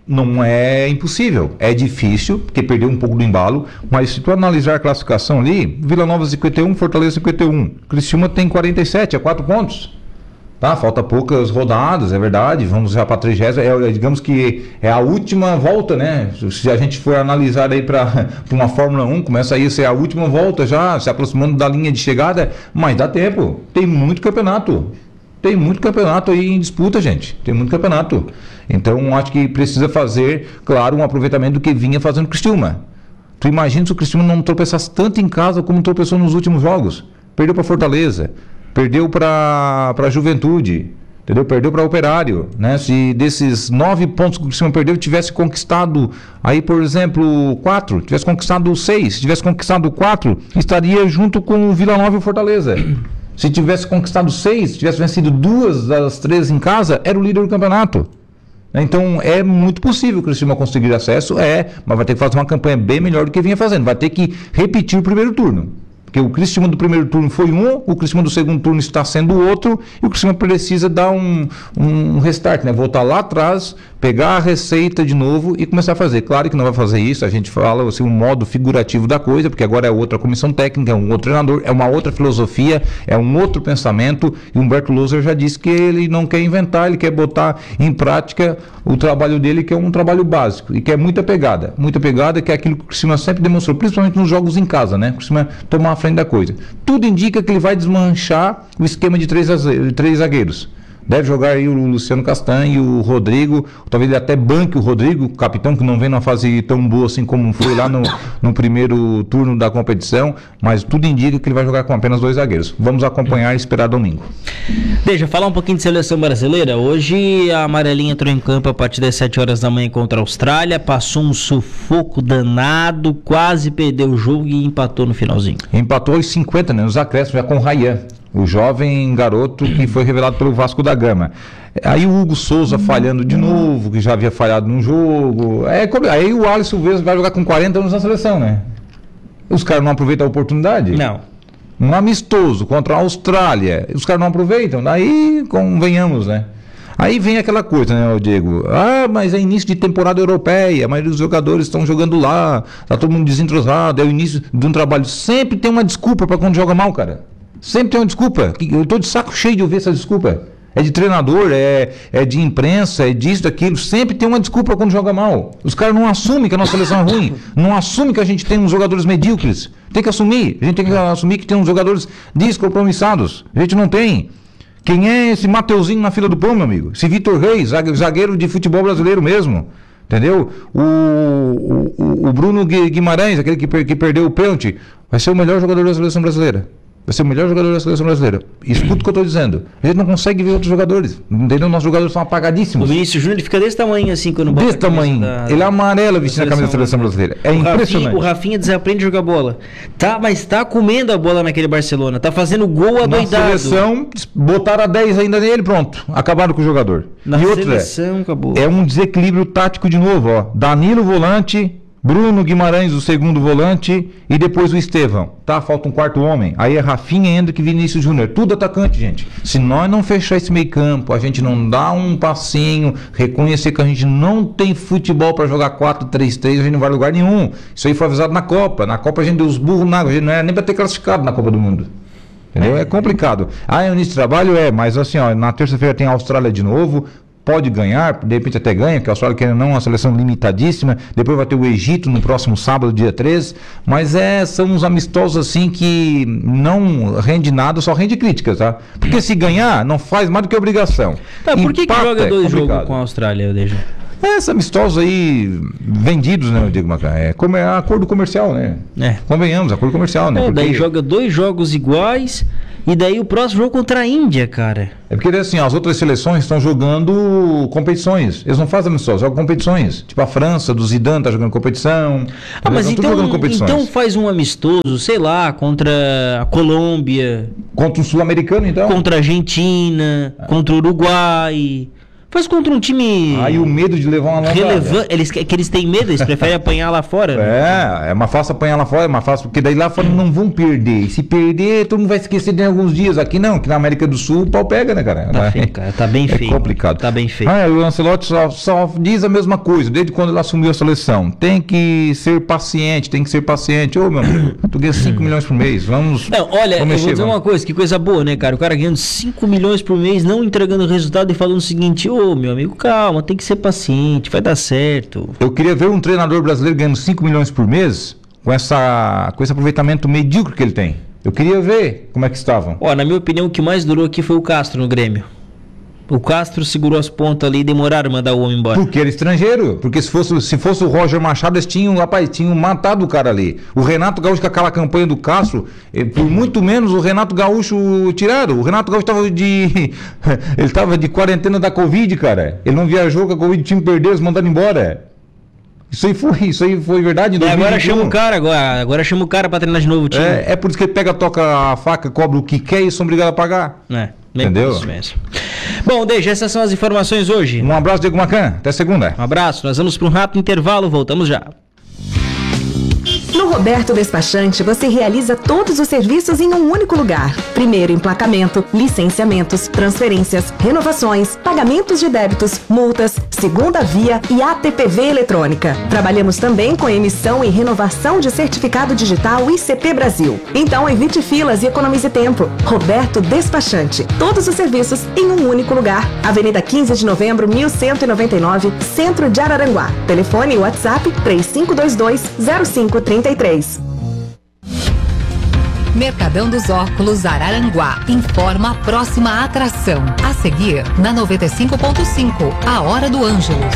não é impossível, é difícil, porque perdeu um pouco do embalo, mas se tu analisar a classificação ali, Vila Nova cinquenta e um, Fortaleza cinquenta e um, Criciúma tem quarenta e sete, a quatro pontos. Tá, falta poucas rodadas, é verdade, vamos já para a trigésima, é, digamos que é a última volta, né? Se a gente for analisar aí para uma Fórmula um, começa aí a ser a última volta já, se aproximando da linha de chegada, mas dá tempo, tem muito campeonato, tem muito campeonato aí em disputa, gente, tem muito campeonato. Então acho que precisa fazer, claro, um aproveitamento do que vinha fazendo o Criciúma. Tu imagina se o Criciúma não tropeçasse tanto em casa como tropeçou nos últimos jogos, perdeu para Fortaleza, perdeu para a Juventude, entendeu? Perdeu para o Operário, né? Se desses nove pontos que o Criciúma perdeu, tivesse conquistado aí, por exemplo, quatro, tivesse conquistado seis, se tivesse conquistado quatro, estaria junto com o Vila Nova e o Fortaleza. Se tivesse conquistado seis, tivesse vencido duas das três em casa, era o líder do campeonato. Então é muito possível que o Criciúma conseguir acesso, é, mas vai ter que fazer uma campanha bem melhor do que vinha fazendo, vai ter que repetir o primeiro turno. Porque o Criciúma do primeiro turno foi um, o Criciúma do segundo turno está sendo outro, e o Criciúma precisa dar um, um restart, né? Voltar lá atrás, pegar a receita de novo e começar a fazer. Claro que não vai fazer isso, a gente fala assim, um modo figurativo da coisa, porque agora é outra comissão técnica, é um outro treinador, é uma outra filosofia, é um outro pensamento, e o Humberto Loser já disse que ele não quer inventar, ele quer botar em prática o trabalho dele, que é um trabalho básico, e que é muita pegada, muita pegada, que é aquilo que o Criciúma sempre demonstrou, principalmente nos jogos em casa, né? O Criciúma tomar a frente da coisa. Tudo indica que ele vai desmanchar o esquema de três, de três zagueiros. Deve jogar aí o Luciano Castanho e o Rodrigo, talvez ele até banque o Rodrigo, capitão, que não vem numa fase tão boa assim como foi lá no, no primeiro turno da competição, mas tudo indica que ele vai jogar com apenas dois zagueiros. Vamos acompanhar e esperar domingo. Deixa eu falar um pouquinho de seleção brasileira. Hoje a amarelinha entrou em campo a partir das sete horas da manhã contra a Austrália, passou um sufoco danado, quase perdeu o jogo e empatou no finalzinho. Empatou aos cinquenta, né, nos acréscimos, já com o Ryan, o jovem garoto que foi revelado pelo Vasco da Gama. Aí o Hugo Souza falhando de novo, que já havia falhado num jogo. É, aí o Alisson Vesgo vai jogar com quarenta anos na seleção, né? Os caras não aproveitam a oportunidade? Não. Um amistoso contra a Austrália, os caras não aproveitam, daí convenhamos, né? Aí vem aquela coisa, né, Diego? Ah, mas é início de temporada europeia, mas os jogadores estão jogando lá, tá todo mundo desentrosado, é o início de um trabalho. Sempre tem uma desculpa para quando joga mal, cara. Sempre tem uma desculpa. Eu tô de saco cheio de ouvir essa desculpa. É de treinador, é, é de imprensa, é disso, daquilo. Sempre tem uma desculpa quando joga mal. Os caras não assumem que a nossa seleção é ruim. Não assumem que a gente tem uns jogadores medíocres. Tem que assumir. A gente tem que assumir que tem uns jogadores descompromissados. A gente não tem. Quem é esse Mateuzinho na fila do pão, meu amigo? Esse Vitor Reis, zagueiro de futebol brasileiro mesmo. Entendeu? O, o, o Bruno Guimarães, aquele que, que perdeu o pênalti, vai ser o melhor jogador da seleção brasileira. Vai ser o melhor jogador da seleção brasileira. Escuta o que eu estou dizendo. A gente não consegue ver outros jogadores. Entendeu? Nossos jogadores são apagadíssimos. O Vinícius Júnior fica desse tamanho assim quando bota. Desse tamanho. Da, ele é amarelo vestindo a camisa da seleção brasileira. É o impressionante. Rafinha, o Rafinha desaprende a jogar bola. Tá, mas tá comendo a bola naquele Barcelona. Tá fazendo gol adoidado. Na seleção, botaram a dez ainda nele, pronto. Acabaram com o jogador. Na e outro seleção, é, acabou. É um desequilíbrio tático de novo, ó. Danilo volante, Bruno Guimarães, o segundo volante, e depois o Estevão. Tá, falta um quarto homem. Aí é Rafinha, Hendrick e Vinícius Júnior. Tudo atacante, gente. Se nós não fechar esse meio campo, a gente não dá um passinho, reconhecer que a gente não tem futebol para jogar quatro três três, a gente não vai a lugar nenhum. Isso aí foi avisado na Copa. Na Copa a gente deu os burros na água. A gente não era nem para ter classificado na Copa do Mundo. Entendeu? É complicado. Ah, é o início de trabalho? É, mas assim, ó, na terça-feira tem a Austrália de novo. Pode ganhar, de repente até ganha, porque a Austrália querendo não é uma seleção limitadíssima. Depois vai ter o Egito no próximo sábado, dia treze. Mas é, são uns amistosos assim que não rende nada, só rende críticas, tá? Porque se ganhar, não faz mais do que obrigação. Tá, por que, que joga dois é jogos com a Austrália, Deja? É, esses amistosos aí vendidos, né, eu digo, Macá? É, como é acordo comercial, né? É. Convenhamos, acordo comercial, né? É, porque... daí joga dois jogos iguais. E daí o próximo jogo contra a Índia, cara. É porque assim, as outras seleções estão jogando competições. Eles não fazem amistosos, jogam competições. Tipo a França, do Zidane, tá jogando competição. Ah, mas então, então faz um amistoso, sei lá, contra a Colômbia. Contra o Sul-Americano, então? Contra a Argentina, é. contra o Uruguai. Faz contra um time... Aí o medo de levar uma lambada. Relevante. Eles, que eles têm medo, eles preferem apanhar lá fora. É, é mais fácil apanhar lá fora, é mais fácil, porque daí lá fora não vão perder. E se perder, todo mundo vai esquecer de alguns dias. Aqui não, que na América do Sul o pau pega, né, cara? Tá é, feio, cara. Tá bem é feio. complicado. Tá bem feio. Ah, o Ancelotti só, só diz a mesma coisa, desde quando ele assumiu a seleção. Tem que ser paciente, tem que ser paciente. Ô, meu amigo, tu ganha cinco milhões por mês, vamos... Não, olha, vamos eu mexer, vou dizer vamos. uma coisa, que coisa boa, né, cara? O cara ganhando cinco milhões por mês, não entregando resultado e falando o seguinte: ô, meu amigo, calma, tem que ser paciente, vai dar certo. Eu queria ver um treinador brasileiro ganhando cinco milhões por mês com, essa, com esse aproveitamento medíocre que ele tem. Eu queria ver como é que estavam. Ó, na minha opinião, o que mais durou aqui foi o Castro no Grêmio. O Castro segurou as pontas ali e demoraram a mandar o homem embora. Porque era estrangeiro. Porque se fosse, se fosse o Roger Machado, eles tinham, rapaz, tinham matado o cara ali. O Renato Gaúcho, com aquela campanha do Castro, eh, por muito menos o Renato Gaúcho tiraram. O Renato Gaúcho estava de. Ele estava de quarentena da Covid, cara. Ele não viajou com a Covid, o time perdeu, eles mandaram embora. Isso aí foi, isso aí foi verdade. E agora chama o cara, agora, agora chama o cara pra treinar de novo o time. É, é por isso que ele pega, toca a faca, cobra o que quer e são obrigados a pagar. É, entendeu? Isso mesmo. Bom, Deja, essas são as informações hoje. Um abraço, Diego Macan. Até segunda. Um abraço. Nós vamos para um rápido intervalo. Voltamos já. No Roberto Despachante, você realiza todos os serviços em um único lugar. Primeiro, emplacamento, licenciamentos, transferências, renovações, pagamentos de débitos, multas, segunda via e A T P V eletrônica. Trabalhamos também com emissão e renovação de certificado digital I C P Brasil. Então, evite filas e economize tempo. Roberto Despachante. Todos os serviços em um único lugar. Avenida quinze de novembro, mil cento e noventa e nove, Centro de Araranguá. Telefone e WhatsApp três cinco dois dois, zero cinco três três. Mercadão dos Óculos Araranguá informa a próxima atração. A seguir, na noventa e cinco ponto cinco, a Hora do Ângelus.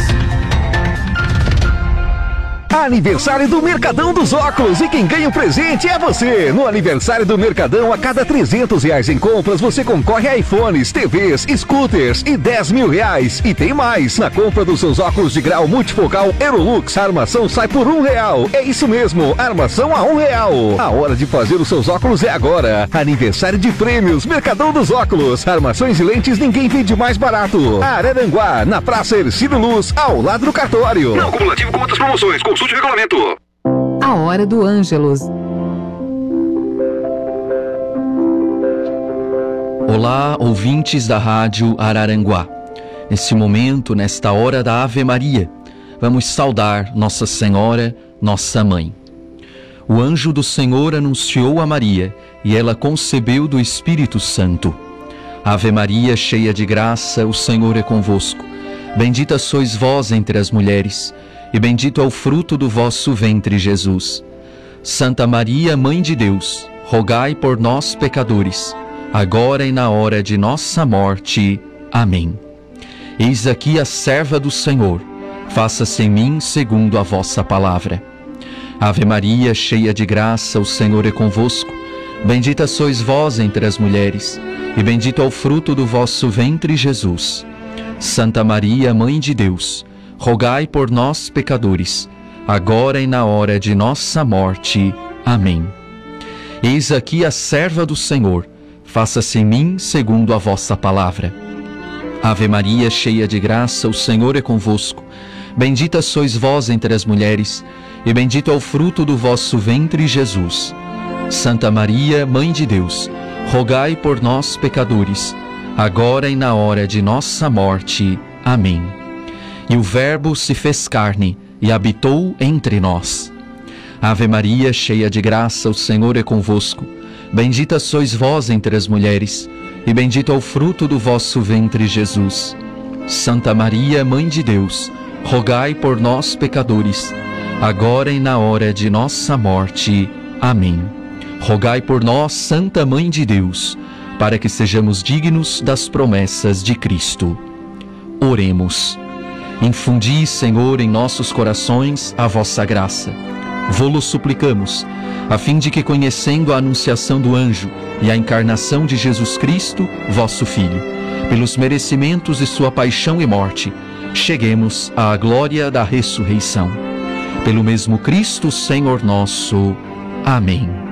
Aniversário do Mercadão dos Óculos, e quem ganha o presente é você. No aniversário do Mercadão, a cada trezentos reais em compras, você concorre a iPhones, T Vs, scooters e dez mil reais. E tem mais, na compra dos seus óculos de grau multifocal Aerolux, a armação sai por um real. É isso mesmo, armação a um real. A hora de fazer os seus óculos é agora. Aniversário de prêmios, Mercadão dos Óculos. Armações e lentes ninguém vende mais barato. Araranguá, na Praça Ercílio Luz, ao lado do cartório. Não cumulativo com outras promoções, consulte o regulamento. A Hora do Ângelus. Olá, ouvintes da Rádio Araranguá. Nesse momento, nesta hora da Ave Maria, vamos saudar Nossa Senhora, nossa Mãe. O anjo do Senhor anunciou a Maria, e ela concebeu do Espírito Santo. Ave Maria, cheia de graça, o Senhor é convosco. Bendita sois vós entre as mulheres, e bendito é o fruto do vosso ventre, Jesus. Santa Maria, Mãe de Deus, rogai por nós, pecadores, agora e na hora de nossa morte. Amém. Eis aqui a serva do Senhor, faça-se em mim segundo a vossa palavra. Ave Maria, cheia de graça, o Senhor é convosco. Bendita sois vós entre as mulheres, e bendito é o fruto do vosso ventre, Jesus. Santa Maria, Mãe de Deus, rogai por nós, pecadores, agora e na hora de nossa morte. Amém. Eis aqui a serva do Senhor, faça-se em mim segundo a vossa palavra. Ave Maria, cheia de graça, o Senhor é convosco. Bendita sois vós entre as mulheres, e bendito é o fruto do vosso ventre, Jesus. Santa Maria, Mãe de Deus, rogai por nós, pecadores, agora e na hora de nossa morte. Amém. E o Verbo se fez carne e habitou entre nós. Ave Maria, cheia de graça, o Senhor é convosco. Bendita sois vós entre as mulheres, e bendito é o fruto do vosso ventre, Jesus. Santa Maria, Mãe de Deus, rogai por nós, pecadores, agora e na hora de nossa morte. Amém. Rogai por nós, Santa Mãe de Deus, para que sejamos dignos das promessas de Cristo. Oremos. Infundi, Senhor, em nossos corações a vossa graça. Vô-lo suplicamos, a fim de que, conhecendo a anunciação do anjo e a encarnação de Jesus Cristo, vosso Filho, pelos merecimentos de sua paixão e morte, cheguemos à glória da ressurreição. Pelo mesmo Cristo, Senhor nosso. Amém.